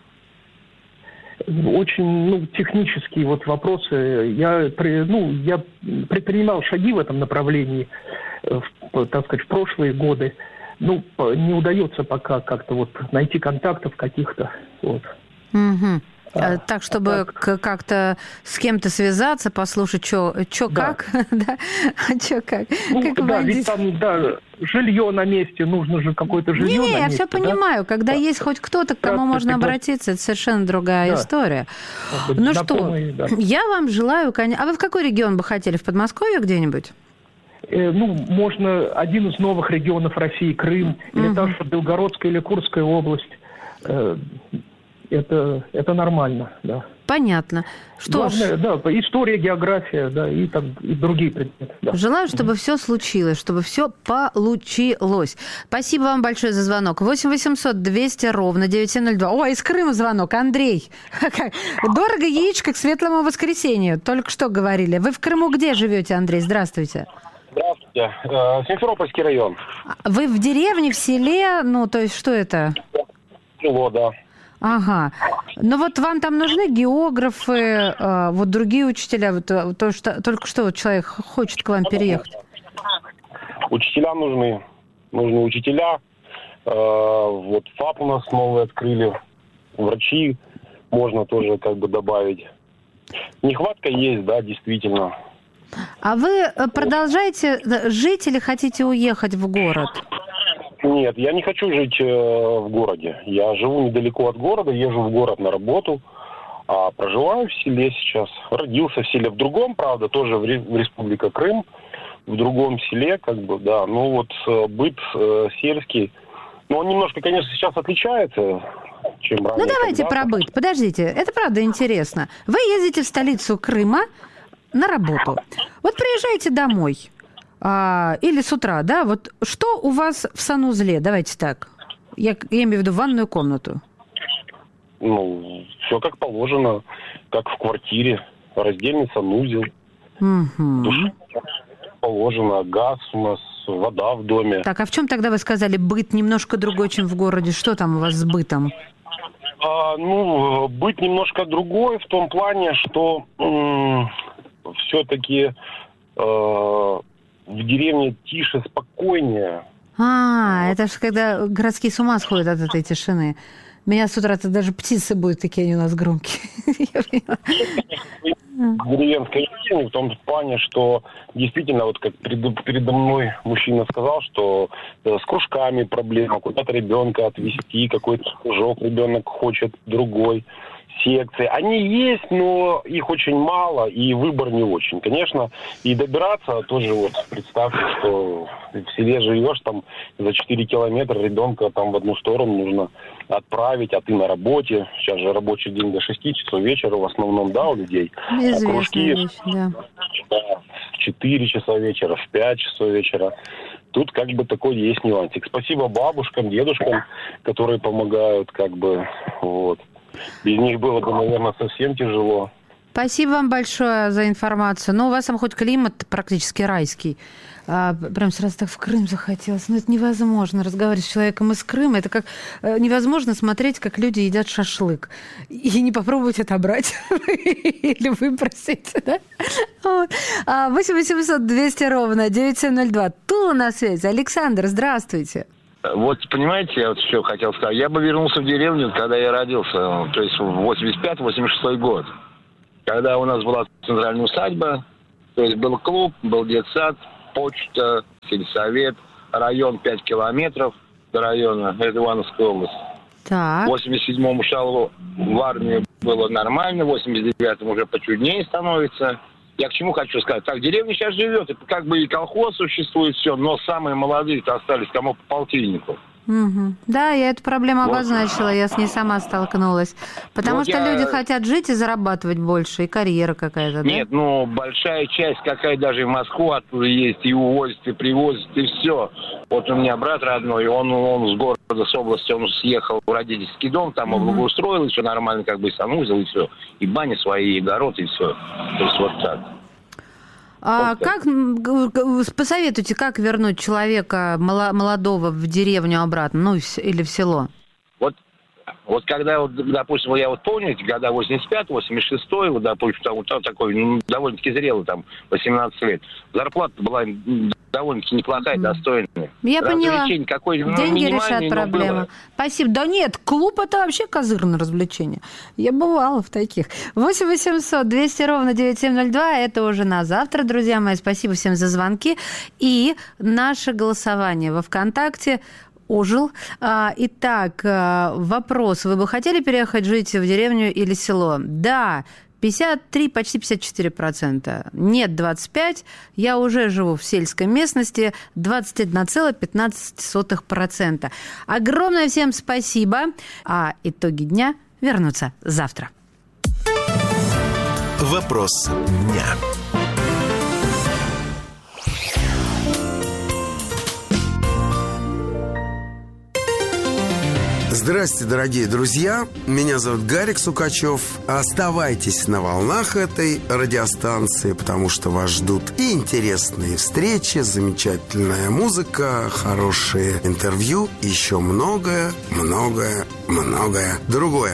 Очень, ну, технические вот вопросы. Я, ну, я предпринимал шаги в этом направлении, в, так сказать, в прошлые годы. Ну, не удается пока как-то вот найти контактов каких-то. Вот. Угу. А, так, чтобы так. как-то с кем-то связаться, послушать, что да. как, да, а что как. Ну, как да, ведь там, да, жилье на месте, нужно же какое-то жилье не, на не, месте. я все да? понимаю, когда да. есть хоть кто-то, к кому да, можно обратиться, это совершенно другая да. история. Да. Ну что, да. я вам желаю, конечно... А вы в какой регион бы хотели? В Подмосковье где-нибудь? Э, ну, можно один из новых регионов России, Крым, или угу. даже Белгородская или Курская область. Э, Это, это нормально, да. Понятно. Что Главное, ж... да, история, география, да, и, так, и другие предметы. Да. Желаю, чтобы mm-hmm. все случилось, чтобы все получилось. Спасибо вам большое за звонок. восемь восемьсот двести ровно девяносто семь ноль два. О, из Крыма звонок. Андрей. Дорого яичко к светлому воскресенью. Только что говорили. Вы в Крыму где живете, Андрей? Здравствуйте. Здравствуйте. Симферопольский район. Вы в деревне, в селе? Ну, то есть, что это? Село, да. Ага. Но вот вам там нужны географы, вот другие учителя, вот, то, что, только что вот человек хочет к вам переехать? Учителя нужны. Нужны учителя. Вот ФАП у нас новый открыли. Врачи можно тоже как бы добавить. Нехватка есть, да, действительно. А вы продолжаете жить или хотите уехать в город? Нет, я не хочу жить э, в городе. Я живу недалеко от города, езжу в город на работу, а проживаю в селе сейчас. Родился в селе, в другом, правда, тоже в, в Республика Крым, в другом селе, как бы, да. Ну вот э, быт э, сельский, ну он немножко, конечно, сейчас отличается, чем ранее. Ну давайте когда-то. про быт. Подождите, это правда интересно. Вы ездите в столицу Крыма на работу. Вот приезжаете домой. А, или с утра, да? Вот что у вас в санузле? Давайте так. Я, я имею в виду ванную комнату. Ну, все как положено, как в квартире. Раздельный санузел. Угу. Душ положено, газ у нас, вода в доме. Так, а в чем тогда вы сказали быт немножко другой, чем в городе? Что там у вас с бытом? А, ну, быт немножко другой в том плане, что м- все-таки... Э- в деревне тише, спокойнее. А, это же когда городские с ума сходят от этой тишины. Меня с утра-то даже птицы будут, такие они у нас громкие. В деревенской жизни в том плане, что действительно, вот как передо мной мужчина сказал, что с кружками проблема, куда-то ребенка отвезти, какой-то кружок ребенок хочет, другой. секции. Они есть, но их очень мало, и выбор не очень. Конечно, и добираться тоже, вот, представьте, что в селе живешь, там за четыре километра ребенка там в одну сторону нужно отправить, а ты на работе. Сейчас же рабочий день до шести часов вечера в основном, да, у людей. Известная а кружки вещь, да. в четыре часа вечера, в пять часов вечера. Тут как бы такой есть нюансик. Спасибо бабушкам, дедушкам, которые помогают, как бы, вот. Без них было бы, наверное, совсем тяжело. Спасибо вам большое за информацию. Ну, у вас там хоть климат практически райский. А, прям сразу так в Крым захотелось. Ну, это невозможно разговаривать с человеком из Крыма. Это как невозможно смотреть, как люди едят шашлык. И не попробовать отобрать. Или выпросить, да? восемь восемьсот двести ровно девять семь ноль два. Тула на связи. Александр, здравствуйте. Вот, понимаете, я вот что хотел сказать. Я бы вернулся в деревню, когда я родился, то есть в восемьдесят пятый — восемьдесят шестой год. Когда у нас была центральная усадьба, то есть был клуб, был детсад, почта, сельсовет, район пять километров до района, это Ивановская область. Так. В восемьдесят седьмом ушел в армию, было нормально, в восемьдесят девятом уже почуднее становится. Я к чему хочу сказать? Так, деревня сейчас живет, и как бы и колхоз существует, все, но самые молодые-то остались кому по полтиннику. Угу. Да, я эту проблему обозначила, я с ней сама столкнулась. Потому вот что я... люди хотят жить и зарабатывать больше, и карьера какая-то, да? Нет, ну, большая часть, какая даже в Москву оттуда есть, и увозят, и привозят, и все. Вот у меня брат родной, он, он с города, с области, он съехал в родительский дом, там Угу. облагоустроил, и все нормально, как бы и санузел, и все. И бани свои, и огород, и все. То есть вот так. А как, посоветуйте, как вернуть человека молодого в деревню обратно, ну или в село? Вот, вот когда, вот, допустим, я вот помню эти года восемьдесят пятый — восемьдесят шестой, вот, допустим, там, вот такой, ну, довольно-таки зрелый, там, восемнадцать лет, зарплата была довольно-таки неплохая, достойная. Я поняла. Какой, ну, деньги решат проблему. Спасибо. Да нет, клуб – это вообще козырное развлечение. Я бывала в таких. восемь восемьсот двести ровно девять семь ноль два. Это уже на завтра, друзья мои. Спасибо всем за звонки. И наше голосование во ВКонтакте ожил. Итак, вопрос. Вы бы хотели переехать жить в деревню или село? Да. пятьдесят три, почти пятьдесят четыре процента. Нет, двадцать пять. Я уже живу в сельской местности. двадцать один целых пятнадцать сотых процента. Огромное всем спасибо. А итоги дня вернутся завтра. Вопрос дня. Здравствуйте, дорогие друзья. Меня зовут Гарик Сукачев. Оставайтесь на волнах этой радиостанции, потому что вас ждут и интересные встречи, замечательная музыка, хорошие интервью, и еще многое, многое, многое другое.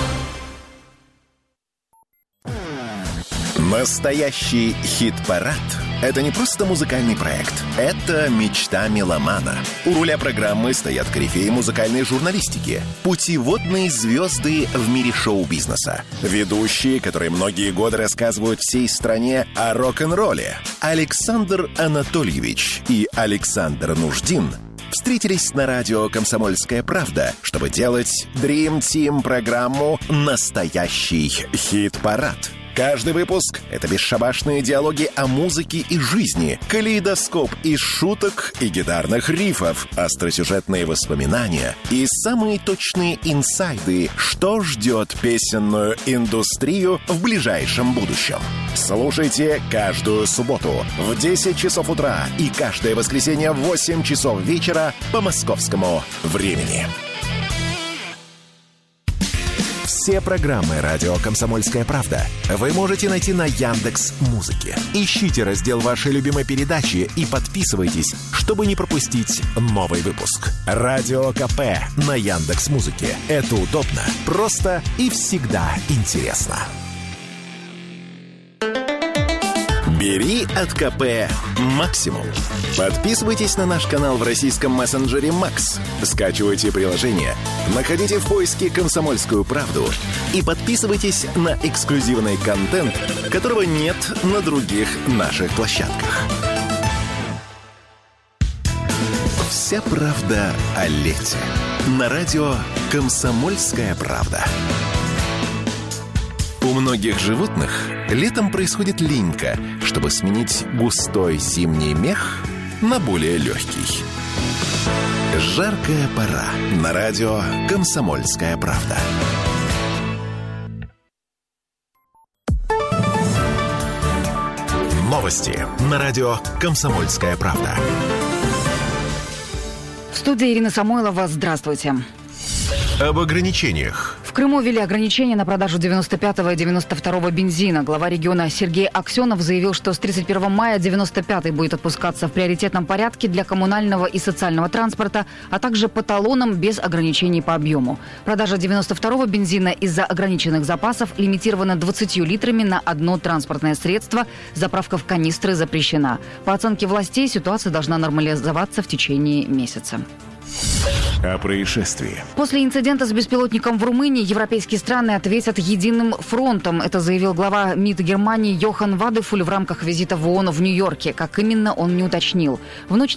Настоящий хит-парад – это не просто музыкальный проект. Это мечта меломана. У руля программы стоят корифеи музыкальной журналистики, путеводные звезды в мире шоу-бизнеса, ведущие, которые многие годы рассказывают всей стране о рок-н-ролле. Александр Анатольевич и Александр Нуждин встретились на радио «Комсомольская правда», чтобы делать Dream Team программу «Настоящий хит-парад». Каждый выпуск — это бесшабашные диалоги о музыке и жизни, калейдоскоп из шуток и гитарных рифов, остросюжетные воспоминания и самые точные инсайды, что ждет песенную индустрию в ближайшем будущем. Слушайте каждую субботу в десять часов утра и каждое воскресенье в восемь часов вечера по московскому времени. Все программы «Радио Комсомольская правда» вы можете найти на Яндекс.Музыке. Ищите раздел вашей любимой передачи и подписывайтесь, чтобы не пропустить новый выпуск. Радио КП на Яндекс.Музыке. Это удобно, просто и всегда интересно. Бери от КП максимум. Подписывайтесь на наш канал в российском мессенджере Макс. Скачивайте приложение, находите в поиске «Комсомольскую правду» и подписывайтесь на эксклюзивный контент, которого нет на других наших площадках. Вся правда о лете. На радио «Комсомольская правда». У многих животных летом происходит линька, чтобы сменить густой зимний мех на более легкий. Жаркая пора. На радио «Комсомольская правда». Новости на радио «Комсомольская правда». В студии Ирина Самойлова. Здравствуйте. Об ограничениях. В Крыму ввели ограничения на продажу девяносто пятого и девяносто второго бензина. Глава региона Сергей Аксенов заявил, что с тридцать первого мая девяносто пятый будет отпускаться в приоритетном порядке для коммунального и социального транспорта, а также по талонам без ограничений по объему. Продажа девяносто второго бензина из-за ограниченных запасов лимитирована двадцатью литрами на одно транспортное средство. Заправка в канистры запрещена. По оценке властей, ситуация должна нормализоваться в течение месяца. О происшествии. После инцидента с беспилотником в Румынии европейские страны ответят единым фронтом. Это заявил глава МИД Германии Йохан Вадефуль в рамках визита в ООН в Нью-Йорке. Как именно, он не уточнил. В ночь